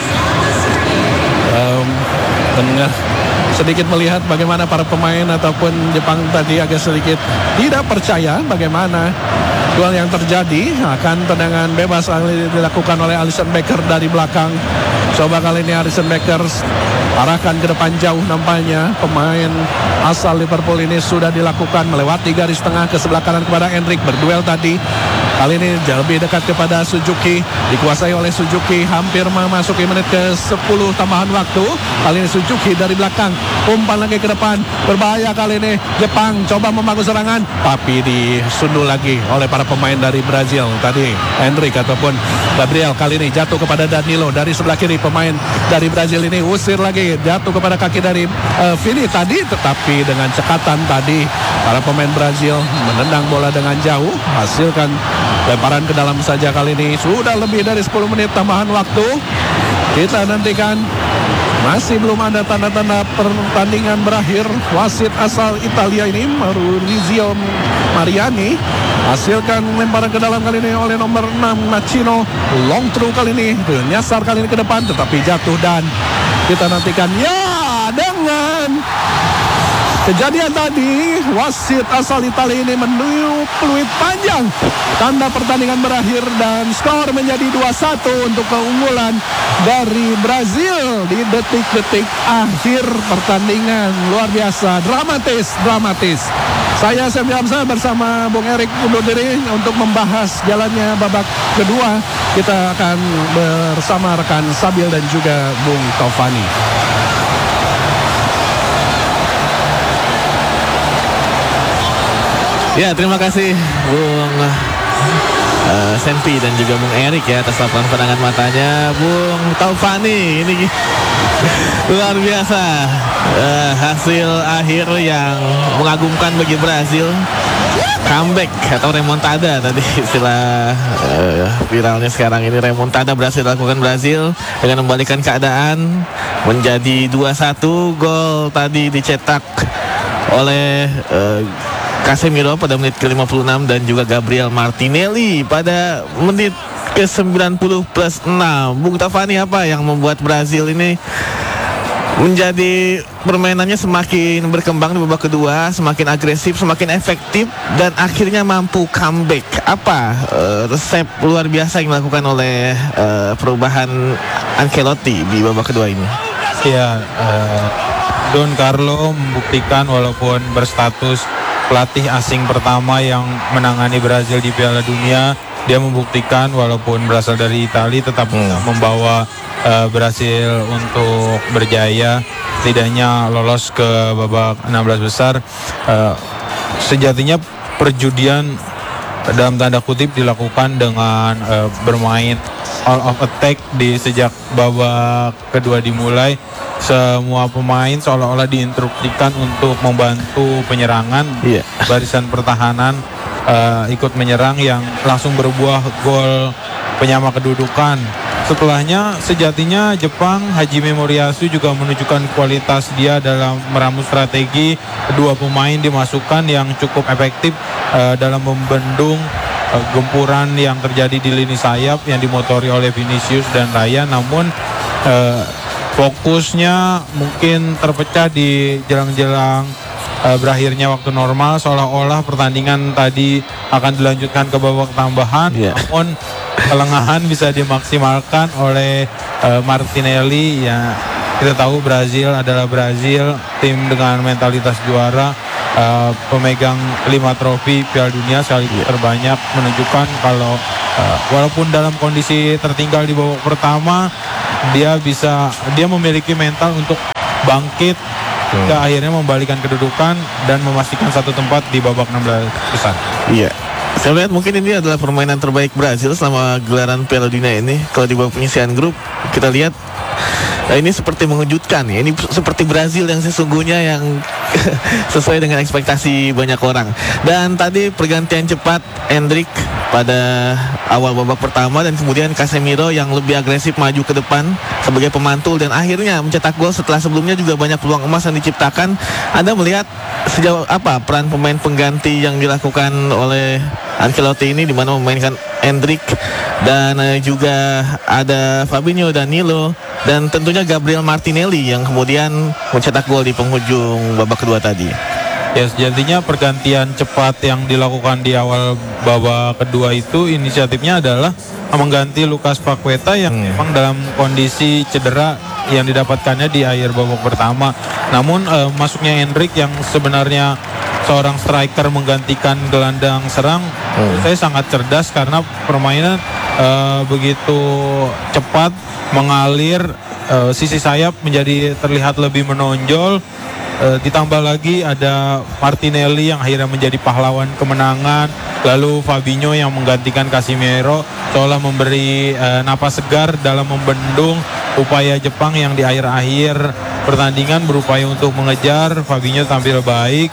sedikit melihat bagaimana para pemain ataupun Jepang tadi agak sedikit tidak percaya bagaimana duel yang terjadi. Akan tendangan bebas dilakukan oleh Alisson Becker dari belakang. Coba kali ini Alisson Becker arahkan ke depan jauh, nampaknya pemain asal Liverpool ini sudah dilakukan melewati garis tengah ke sebelah kanan kepada Henrik. Berduel tadi, kali ini lebih dekat kepada Suzuki, dikuasai oleh Suzuki. Hampir memasuki menit ke-10 tambahan waktu. Kali ini Suzuki dari belakang, umpan lagi ke depan, berbahaya kali ini. Jepang coba membangun serangan, tapi disundul lagi oleh para pemain dari Brazil tadi. Henrik ataupun Gabriel kali ini jatuh kepada Danilo dari sebelah kiri. Pemain dari Brazil ini usir lagi, jatuh kepada kaki dari Vini tadi, tetapi dengan cekatan tadi para pemain Brazil menendang bola dengan jauh, hasilkan lemparan ke dalam saja. Kali ini sudah lebih dari 10 menit tambahan waktu. Kita nantikan, masih belum ada tanda-tanda pertandingan berakhir. Wasit asal Italia ini Maurizio Mariani hasilkan lemparan ke dalam kali ini oleh nomor 6 Machino. Long throw kali ini, nyasar kali ini ke depan, tetapi jatuh. Dan kita nantikan, ya, dengan kejadian tadi wasit asal Italia ini meniup peluit panjang, tanda pertandingan berakhir dan skor menjadi 2-1 untuk keunggulan dari Brazil di detik-detik akhir pertandingan. Luar biasa, dramatis. Saya Sam Hamzah bersama Bung Erik undur diri untuk membahas jalannya babak kedua. Kita akan bersama rekan Sabil dan juga Bung Taufani. Ya, terima kasih Bung Senpi dan juga Bung Erik ya atas laporan pandangan matanya. Bung Taufani, ini luar biasa, hasil akhir yang mengagumkan bagi Brazil. Comeback atau remontada tadi istilah viralnya sekarang ini. Remontada berhasil dilakukan Brazil dengan membalikan keadaan menjadi 2-1. Gol tadi dicetak oleh Casemiro pada menit ke-56 dan juga Gabriel Martinelli pada menit ke-90 plus 6. Bung Tafani, apa yang membuat Brazil ini menjadi permainannya semakin berkembang di babak kedua, semakin agresif, semakin efektif, dan akhirnya mampu comeback? Apa resep luar biasa yang dilakukan oleh perubahan Ancelotti di babak kedua ini? Ya, Don Carlo membuktikan walaupun berstatus pelatih asing pertama yang menangani Brazil di Piala Dunia, dia membuktikan walaupun berasal dari Italia tetap membawa Brazil untuk berjaya, setidaknya lolos ke babak 16 besar. Sejatinya perjudian dalam tanda kutip dilakukan dengan bermain all of attack di sejak babak kedua dimulai. Semua pemain seolah-olah diinstruksikan untuk membantu penyerangan. Barisan pertahanan ikut menyerang yang langsung berbuah gol penyama kedudukan. Setelahnya sejatinya Jepang, Hajime Moriyasu juga menunjukkan kualitas dia dalam meramu strategi. Kedua pemain dimasukkan yang cukup efektif dalam membendung gempuran yang terjadi di lini sayap yang dimotori oleh Vinicius dan Raya. Namun fokusnya mungkin terpecah di jelang-jelang berakhirnya waktu normal, seolah-olah pertandingan tadi akan dilanjutkan ke babak tambahan, namun kelengahan bisa dimaksimalkan oleh Martinelli. Ya, kita tahu Brazil adalah Brazil, tim dengan mentalitas juara, pemegang 5 trofi Piala Dunia sekaligus terbanyak, menunjukkan kalau walaupun dalam kondisi tertinggal di babak pertama, dia memiliki mental untuk bangkit ke akhirnya membalikan kedudukan dan memastikan satu tempat di babak 16 besar. Iya. Saya lihat mungkin ini adalah permainan terbaik Brazil selama gelaran Piala Dunia ini. Kalau di babak penyisihan grup, kita lihat ini seperti mengejutkan ya. Ini seperti Brazil yang sesungguhnya yang sesuai dengan ekspektasi banyak orang. Dan tadi pergantian cepat Endrick pada awal babak pertama, dan kemudian Casemiro yang lebih agresif maju ke depan sebagai pemantul dan akhirnya mencetak gol setelah sebelumnya juga banyak peluang emas yang diciptakan. Anda melihat sejauh apa peran pemain pengganti yang dilakukan oleh Ancelotti ini, di mana memainkan Endrick dan juga ada Fabinho, Danilo, dan tentunya Gabriel Martinelli yang kemudian mencetak gol di penghujung babak kedua tadi. Ya, sejatinya pergantian cepat yang dilakukan di awal babak kedua itu inisiatifnya adalah mengganti Lucas Paqueta yang memang dalam kondisi cedera yang didapatkannya di akhir babak pertama. Namun masuknya Endrick yang sebenarnya seorang striker menggantikan gelandang serang, saya sangat cerdas karena permainan begitu cepat mengalir, sisi sayap menjadi terlihat lebih menonjol. Ditambah lagi ada Martinelli yang akhirnya menjadi pahlawan kemenangan, lalu Fabinho yang menggantikan Casemiro seolah memberi napas segar dalam membendung upaya Jepang yang di akhir-akhir pertandingan berupaya untuk mengejar. Fabinho tampil baik.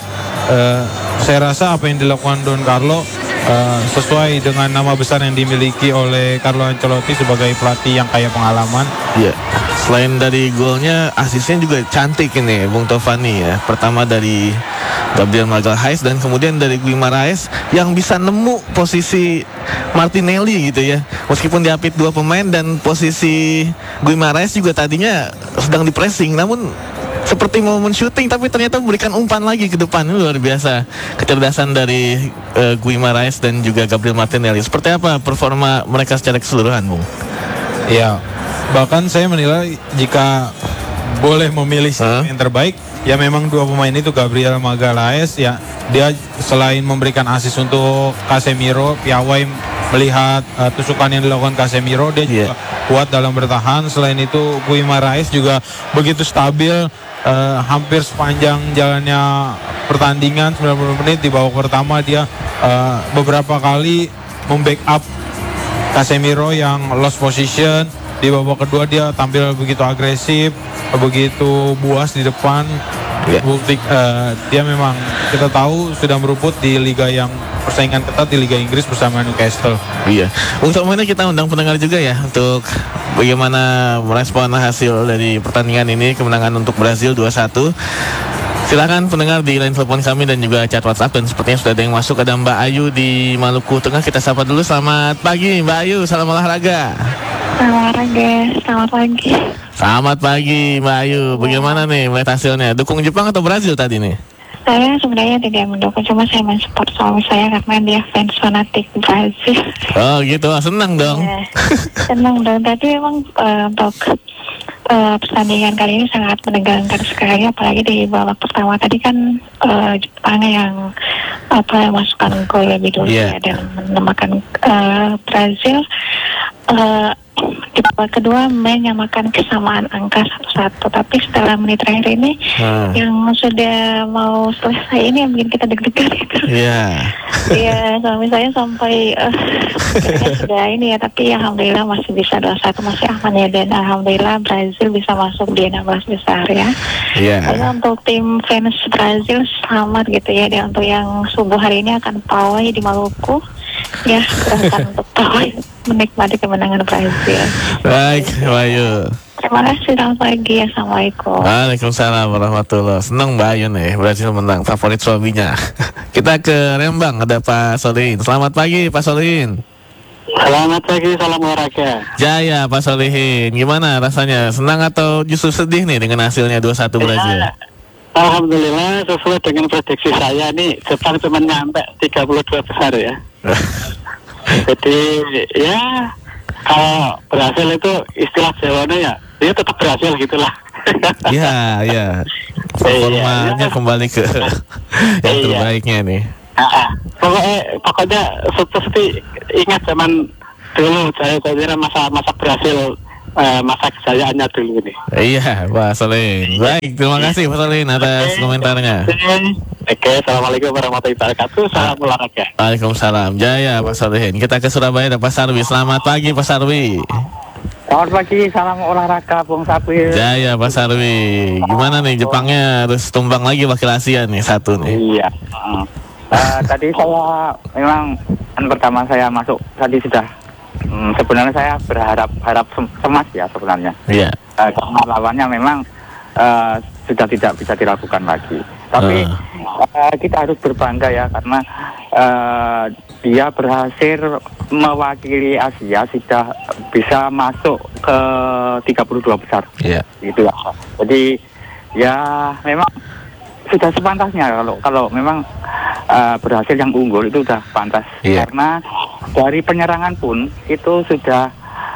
Saya rasa apa yang dilakukan Don Carlo sesuai dengan nama besar yang dimiliki oleh Carlo Ancelotti sebagai pelatih yang kaya pengalaman. Iya. Selain dari golnya, asisnya juga cantik ini, Bung Tovani ya. Pertama dari Gabriel Magalhaes dan kemudian dari Guimaraes yang bisa nemu posisi Martinelli gitu ya. Meskipun diapit 2 pemain dan posisi Guimaraes juga tadinya sedang di pressing, namun seperti mau men-shooting tapi ternyata memberikan umpan lagi ke depan. Luar biasa kecerdasan dari Guimaraes dan juga Gabriel Martinelli. Seperti apa performa mereka secara keseluruhan, Bung? Ya, bahkan saya menilai jika boleh memilih yang terbaik, ya memang 2 pemain itu, Gabriel Magalhaes ya, dia selain memberikan asis untuk Casemiro, piawai melihat tusukan yang dilakukan Casemiro, dia juga kuat dalam bertahan. Selain itu Guimaraes juga begitu stabil hampir sepanjang jalannya pertandingan 90 menit. Di babak pertama dia beberapa kali membackup Casemiro yang lost position. Di babak kedua dia tampil begitu agresif, begitu buas di depan. Bukti dia memang kita tahu sudah meruput di liga yang persaingan ketat, di Liga Inggris bersama Newcastle. Iya. Untuk mana kita undang pendengar juga ya untuk bagaimana merespon hasil dari pertandingan ini, kemenangan untuk Brazil 2-1. Silakan pendengar di line telepon kami dan juga chat WhatsApp, dan sepertinya sudah ada yang masuk. Ada Mbak Ayu di Maluku Tengah. Kita sapa dulu. Selamat pagi Mbak Ayu, salam olahraga. Selamat pagi. Selamat pagi Mbak Ayu. Bagaimana nih melihat hasilnya? Dukung Jepang atau Brazil tadi nih? Saya sebenarnya tidak mendukung, cuma saya mensupport suami saya karena dia fans fanatik Brazil. Oh gitu, senang dong. Ya, senang dong. Tapi memang untuk pertandingan kali ini sangat menegangkan sekali, apalagi di babak pertama tadi kan Jepang yang masukkan gol lebih dulu ya, dan menyamakan Brazil. Di babak kedua menyamakan kesamaan angka 1-1, tapi setelah menit terakhir ini yang sudah mau selesai ini yang bikin kita deg-degan gitu. Iya, suami saya sampai sudah ini ya, tapi alhamdulillah masih bisa 2-1, masih aman ya, dan alhamdulillah Brazil bisa masuk di 16 besar ya. Jadi untuk tim fans Brazil selamat gitu ya, dan untuk yang subuh hari ini akan pawai di Maluku ya, silahkan untuk pawai menikmati kemenangan Brazil. Baik, Bayu. Terima kasih, selamat pagi, assalamualaikum. Waalaikumsalam warahmatullahi. Senang Mbak Ayu nih, Brazil menang, favorit suaminya. Kita ke Rembang, ada Pak Solihin. Selamat pagi Pak Solihin. Selamat pagi, salam olahraga. Jaya Pak Solihin, gimana rasanya? Senang atau justru sedih nih dengan hasilnya 2-1 Brazil? Alhamdulillah sesuai dengan prediksi saya nih Jepang cuma nyampe 32 besar ya. Jadi ya kalau berhasil itu istilah Jawanya ya dia tetap berhasil gitulah. Ya, ya. Performanya kembali ke yang terbaiknya nih. Pokoknya seperti ingat zaman dulu saya kira masa berhasil masa kejayaannya dulu ini. Iya, Pak Solin. Baik, terima kasih Pak Solin atas komentarnya. Oke, assalamualaikum warahmatullahi wabarakatuh. Salam olahraga. Waalaikumsalam. Jaya Pak Solin. Kita ke Surabaya ada Pak Sarwi. Selamat pagi Pak Sarwi. Selamat pagi, salam olahraga Bung Sapir. Jaya Pak Sarwi. Gimana nih Jepangnya harus tumbang lagi wakil Asia nih satu nih. Iya. Tadi saya memang pertama saya masuk tadi sudah sebenarnya saya berharap cemas ya sebenarnya. Iya. Karena lawannya memang sudah tidak bisa dilakukan lagi. Tapi kita harus berbangga ya karena dia berhasil mewakili Asia sudah bisa masuk ke 32 besar. Iya. Gitu ya. Jadi ya memang sudah sepantasnya kalau memang berhasil yang unggul itu sudah pantas. Iya. Karena dari penyerangan pun itu sudah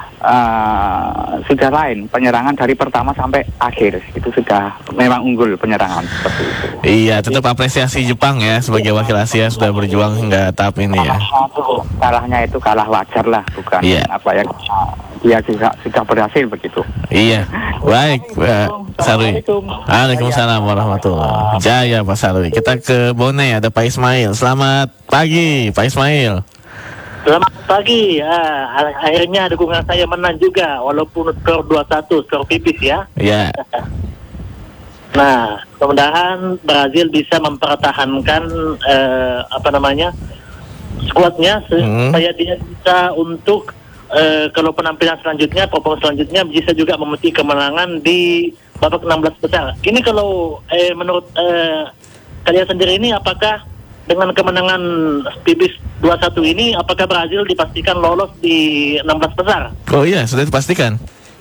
lain, penyerangan dari pertama sampai akhir itu sudah memang unggul penyerangan seperti itu. Iya, tetap apresiasi Jepang ya sebagai wakil Asia sudah berjuang hingga tahap ini ya. Kalahnya itu kalah wajar lah, bukan apa ya, dia juga sudah berhasil begitu. Iya, baik Pak Sarwi. Waalaikumsalam warahmatullahi. Jaya Pak Sarwi. Kita ke Bone ada Pak Ismail. Selamat pagi Pak Ismail. Selamat pagi. Akhirnya dukungan saya menang juga walaupun skor 2-1, skor tipis ya. Iya. Nah, mudah-mudahan Brazil bisa mempertahankan skuadnya supaya dia bisa untuk kalau penampilan selanjutnya, performa selanjutnya bisa juga memetik kemenangan di babak 16 besar. Ini kalau menurut kalian sendiri ini apakah dengan kemenangan tipis 2-1 ini apakah Brazil dipastikan lolos di 16 besar? Oh iya, sudah dipastikan.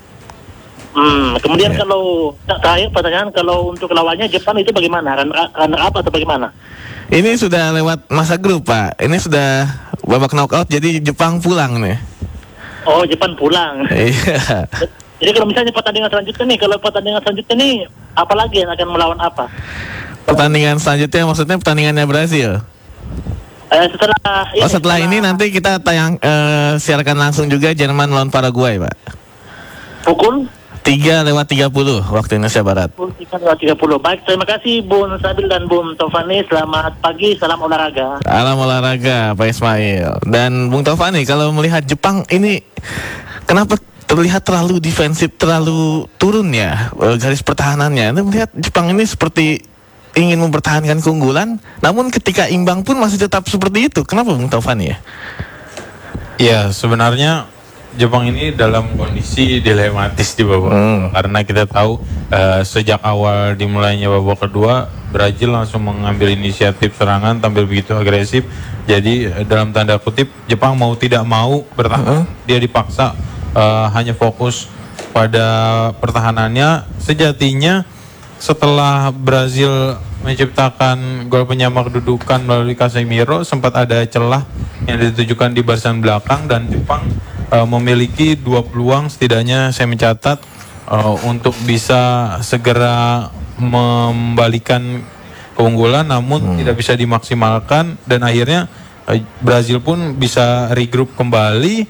Kemudian kalau terakhir pertanyaan, kalau untuk lawannya Jepang itu bagaimana? Runner up atau bagaimana? Ini sudah lewat masa grup Pak. Ini sudah babak knockout jadi Jepang pulang nih. Oh, Jepang pulang. Iya. Jadi kalau misalnya pertandingan selanjutnya nih, apalagi yang akan melawan apa? Pertandingan selanjutnya maksudnya pertandingannya Brazil. Setelah ini nanti kita siarkan langsung juga Jerman lawan Paraguay, Pak. Pukul 3:30 waktu Indonesia Barat. Pukul 3:30. Baik, terima kasih Bun Sabil dan Bun Taufani. Selamat pagi, salam olahraga. Salam olahraga, Pak Ismail. Dan Bung Taufani, kalau melihat Jepang ini kenapa terlihat terlalu defensif, terlalu turun ya garis pertahanannya? Anda melihat Jepang ini seperti ingin mempertahankan keunggulan, namun ketika imbang pun masih tetap seperti itu. Kenapa Bung Taufani ya? Ya, sebenarnya Jepang ini dalam kondisi dilematis di babak karena kita tahu sejak awal dimulainya babak kedua Brazil langsung mengambil inisiatif serangan, tampil begitu agresif. Jadi dalam tanda kutip Jepang mau tidak mau bertahan, dia dipaksa hanya fokus pada pertahanannya. Sejatinya setelah Brazil menciptakan gol penyama kedudukan melalui Casemiro, sempat ada celah yang ditujukan di barisan belakang dan Jepang memiliki 2 peluang setidaknya saya mencatat untuk bisa segera membalikan keunggulan, namun tidak bisa dimaksimalkan dan akhirnya Brazil pun bisa regroup kembali,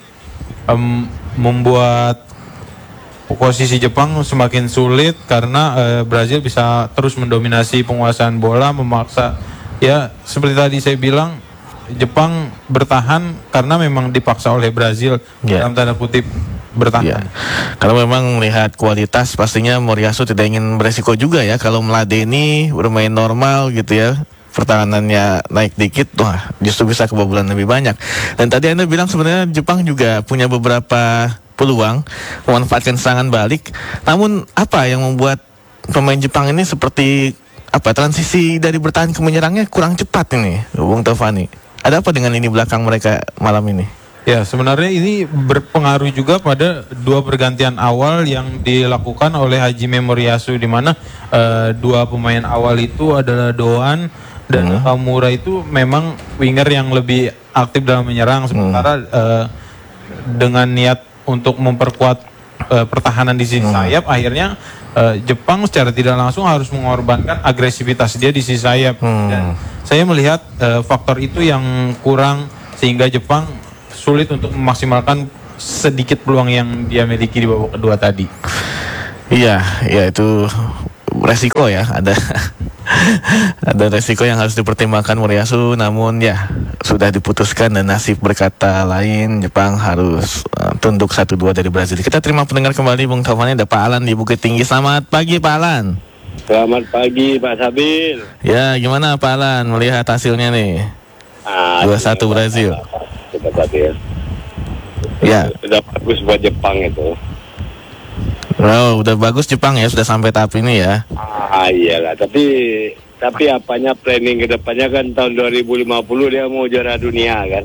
membuat posisi Jepang semakin sulit karena Brazil bisa terus mendominasi penguasaan bola, memaksa ya seperti tadi saya bilang Jepang bertahan karena memang dipaksa oleh Brazil dalam tanda kutip bertahan. Karena memang melihat kualitas pastinya Moriyasu tidak ingin beresiko juga ya kalau meladeni bermain normal gitu ya. Pertahanannya naik dikit, wah justru bisa kebobolan lebih banyak. Dan tadi Anda bilang sebenarnya Jepang juga punya beberapa peluang memanfaatkan serangan balik. Namun apa yang membuat pemain Jepang ini seperti transisi dari bertahan ke menyerangnya kurang cepat ini, Bung Taufani? Ada apa dengan ini belakang mereka malam ini? Ya, sebenarnya ini berpengaruh juga pada dua pergantian awal yang dilakukan oleh Haji Memoriyasu, di mana dua pemain awal itu adalah Doan dan Nakamura itu memang winger yang lebih aktif dalam menyerang, sementara dengan niat untuk memperkuat pertahanan di sisi sayap, akhirnya Jepang secara tidak langsung harus mengorbankan agresivitas dia di sisi sayap. Dan saya melihat faktor itu yang kurang, sehingga Jepang sulit untuk memaksimalkan sedikit peluang yang dia miliki di babak kedua tadi. Iya, ya itu resiko ya, ada ada resiko yang harus dipertimbangkan Moriyasu, namun ya sudah diputuskan dan nasib berkata lain, Jepang harus tunduk 1-2 dari Brazil. Kita terima pendengar kembali, Bung Taufani. Ada Pak Alan di Bukit Tinggi. Selamat pagi Pak Alan. Selamat pagi Pak Sabil. Ya, gimana Pak Alan melihat hasilnya nih? 2-1 Brazil. Ya. Sudah bagus buat Jepang itu. Oh, udah bagus Jepang ya, sudah sampai tahap ini ya. Iyalah, tapi apanya planning ke depannya kan tahun 2050 dia mau juara dunia kan.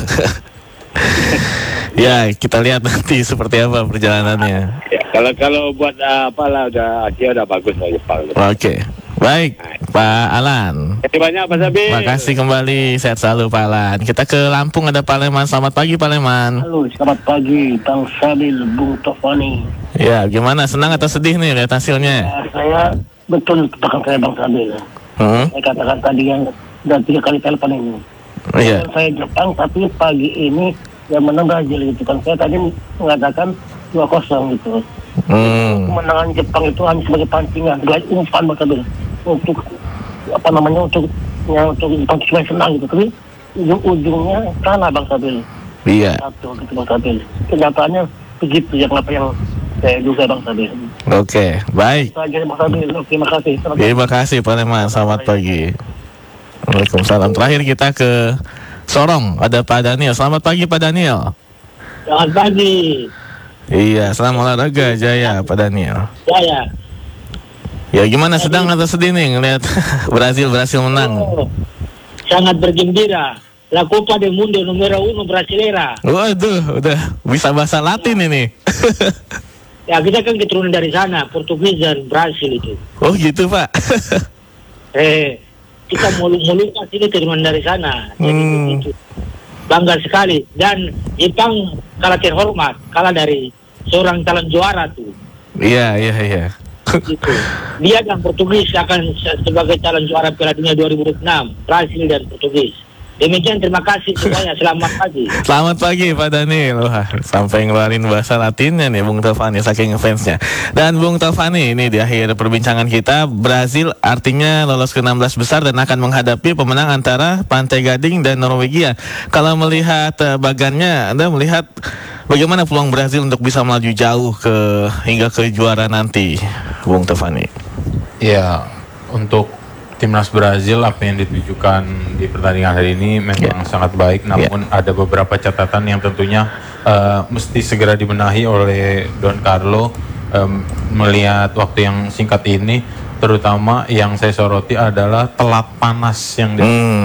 Ya, kita lihat nanti seperti apa perjalanannya. Ya, kalau buat apalah udah bagus lah Jepang. Oke. Baik, Pak Alan. Terima kasih banyak Pak Sabil. Terima kasih kembali, sehat selalu Pak Alan. Kita ke Lampung, ada Pak Leman. Selamat pagi Pak Leman. Halo, selamat pagi Bang Sabil, Bung Taufani. Ya, gimana? Senang atau sedih nih lihat hasilnya? Saya betul tebakan saya Bang Sabil. Saya katakan tadi yang sudah 3 kali telepon ini. Iya. Saya Jepang, tapi pagi ini yang menang Brazil gitu kan. Saya tadi mengatakan 2-0 gitu. Kemenangan Jepang itu hanya sebagai pancingan, sebagai umpan Bang Sabil, untuk apa namanya, untuk Jepang supaya senang gitu. Tapi ujung-ujungnya kalah Bang Sabil. Iya. Satu gitu Bang Sabil. Kenyataannya begitu yang apa yang saya duga Bang Sabil. Oke, baik. Bang Sabil, terima kasih. Terima kasih Pak Leman, selamat pagi. Waalaikumsalam. Terakhir kita ke Sorong, ada Pak Daniel. Selamat pagi Pak Daniel. Selamat pagi. Iya, selamat olahraga Jaya Pak Daniel. Ya. Ya, gimana, sedang atau sedih nih ngelihat Brazil berhasil menang? Sangat bergembira. La Copa del Mundo numero 1 Brasilera. Waduh, udah bisa bahasa Latin ini. Ya, kita kan keturunan dari sana, Portugis dan Brasil itu. Oh gitu Pak. Kita mulu-mulu ini keturunan dari sana. Jadi begitu. Bangga sekali. Dan Jepang kalah terhormat, kalah dari seorang calon juara tuh. Iya. Gitu. Dia dan Portugis akan sebagai calon juara Piala Dunia 2006, Brasil dan Portugis. Demikian, terima kasih semuanya. Selamat pagi. Selamat pagi Pak Daniel. Wah, sampai ngeluarin bahasa Latinnya nih Bung Taufani, saking fansnya. Dan Bung Taufani, ini di akhir perbincangan kita, Brazil artinya lolos ke 16 besar dan akan menghadapi pemenang antara Pantai Gading dan Norwegia. Kalau melihat bagannya, Anda melihat bagaimana peluang Brazil untuk bisa melaju jauh hingga ke juara nanti, Bung Taufani? Ya, untuk timnas Brazil apa yang ditujukan di pertandingan hari ini memang sangat baik, namun ada beberapa catatan yang tentunya mesti segera dibenahi oleh Don Carlo melihat waktu yang singkat ini. Terutama yang saya soroti adalah telat panas yang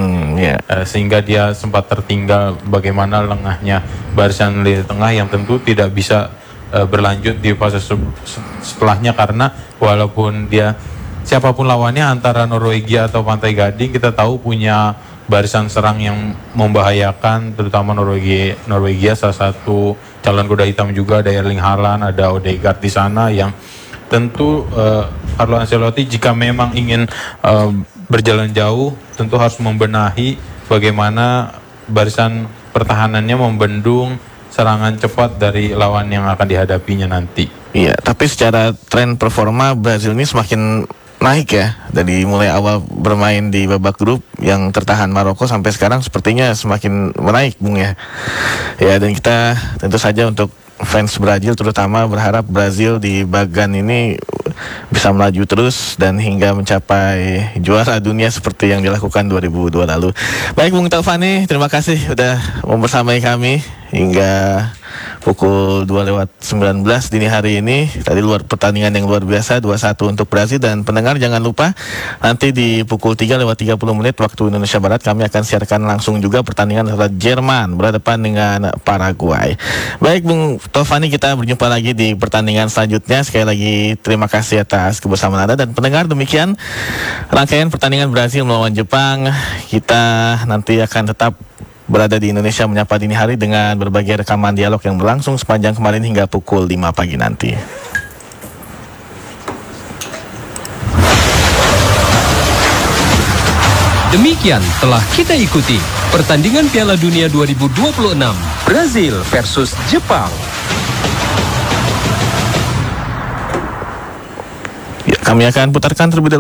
sehingga dia sempat tertinggal, bagaimana lengahnya barisan lini tengah yang tentu tidak bisa berlanjut di fase setelahnya, karena walaupun dia siapapun lawannya antara Norwegia atau Pantai Gading, kita tahu punya barisan serang yang membahayakan, terutama Norwegia salah satu calon kuda hitam juga, ada Erling Haaland, ada Odegaard di sana, yang tentu Carlo Ancelotti jika memang ingin berjalan jauh tentu harus membenahi bagaimana barisan pertahanannya membendung serangan cepat dari lawan yang akan dihadapinya nanti. Iya, tapi secara tren performa Brazil ini semakin naik ya, dari mulai awal bermain di babak grup yang tertahan Maroko sampai sekarang sepertinya semakin menaik Bung ya. Ya, dan kita tentu saja untuk fans Brazil terutama berharap Brazil di bagan ini bisa melaju terus dan hingga mencapai juara dunia seperti yang dilakukan 2002 lalu. Baik Bung Taufani, terima kasih sudah membersamai kami hingga pukul 2:19 dini hari ini. Tadi pertandingan yang luar biasa 2-1 untuk Brazil. Dan pendengar jangan lupa nanti di pukul 3:30 waktu Indonesia Barat kami akan siarkan langsung juga pertandingan antara Jerman berhadapan dengan Paraguay. Baik Bung Taufani, kita berjumpa lagi di pertandingan selanjutnya. Sekali lagi terima kasih atas kebersamaan Anda. Dan pendengar, demikian rangkaian pertandingan Brazil melawan Jepang. Kita nanti akan tetap berada di Indonesia Menyapa Dini Hari dengan berbagai rekaman dialog yang berlangsung sepanjang kemarin hingga pukul 5 pagi nanti. Demikian telah kita ikuti pertandingan Piala Dunia 2026 Brazil versus Jepang. Ya, kami akan putarkan terlebih dahulu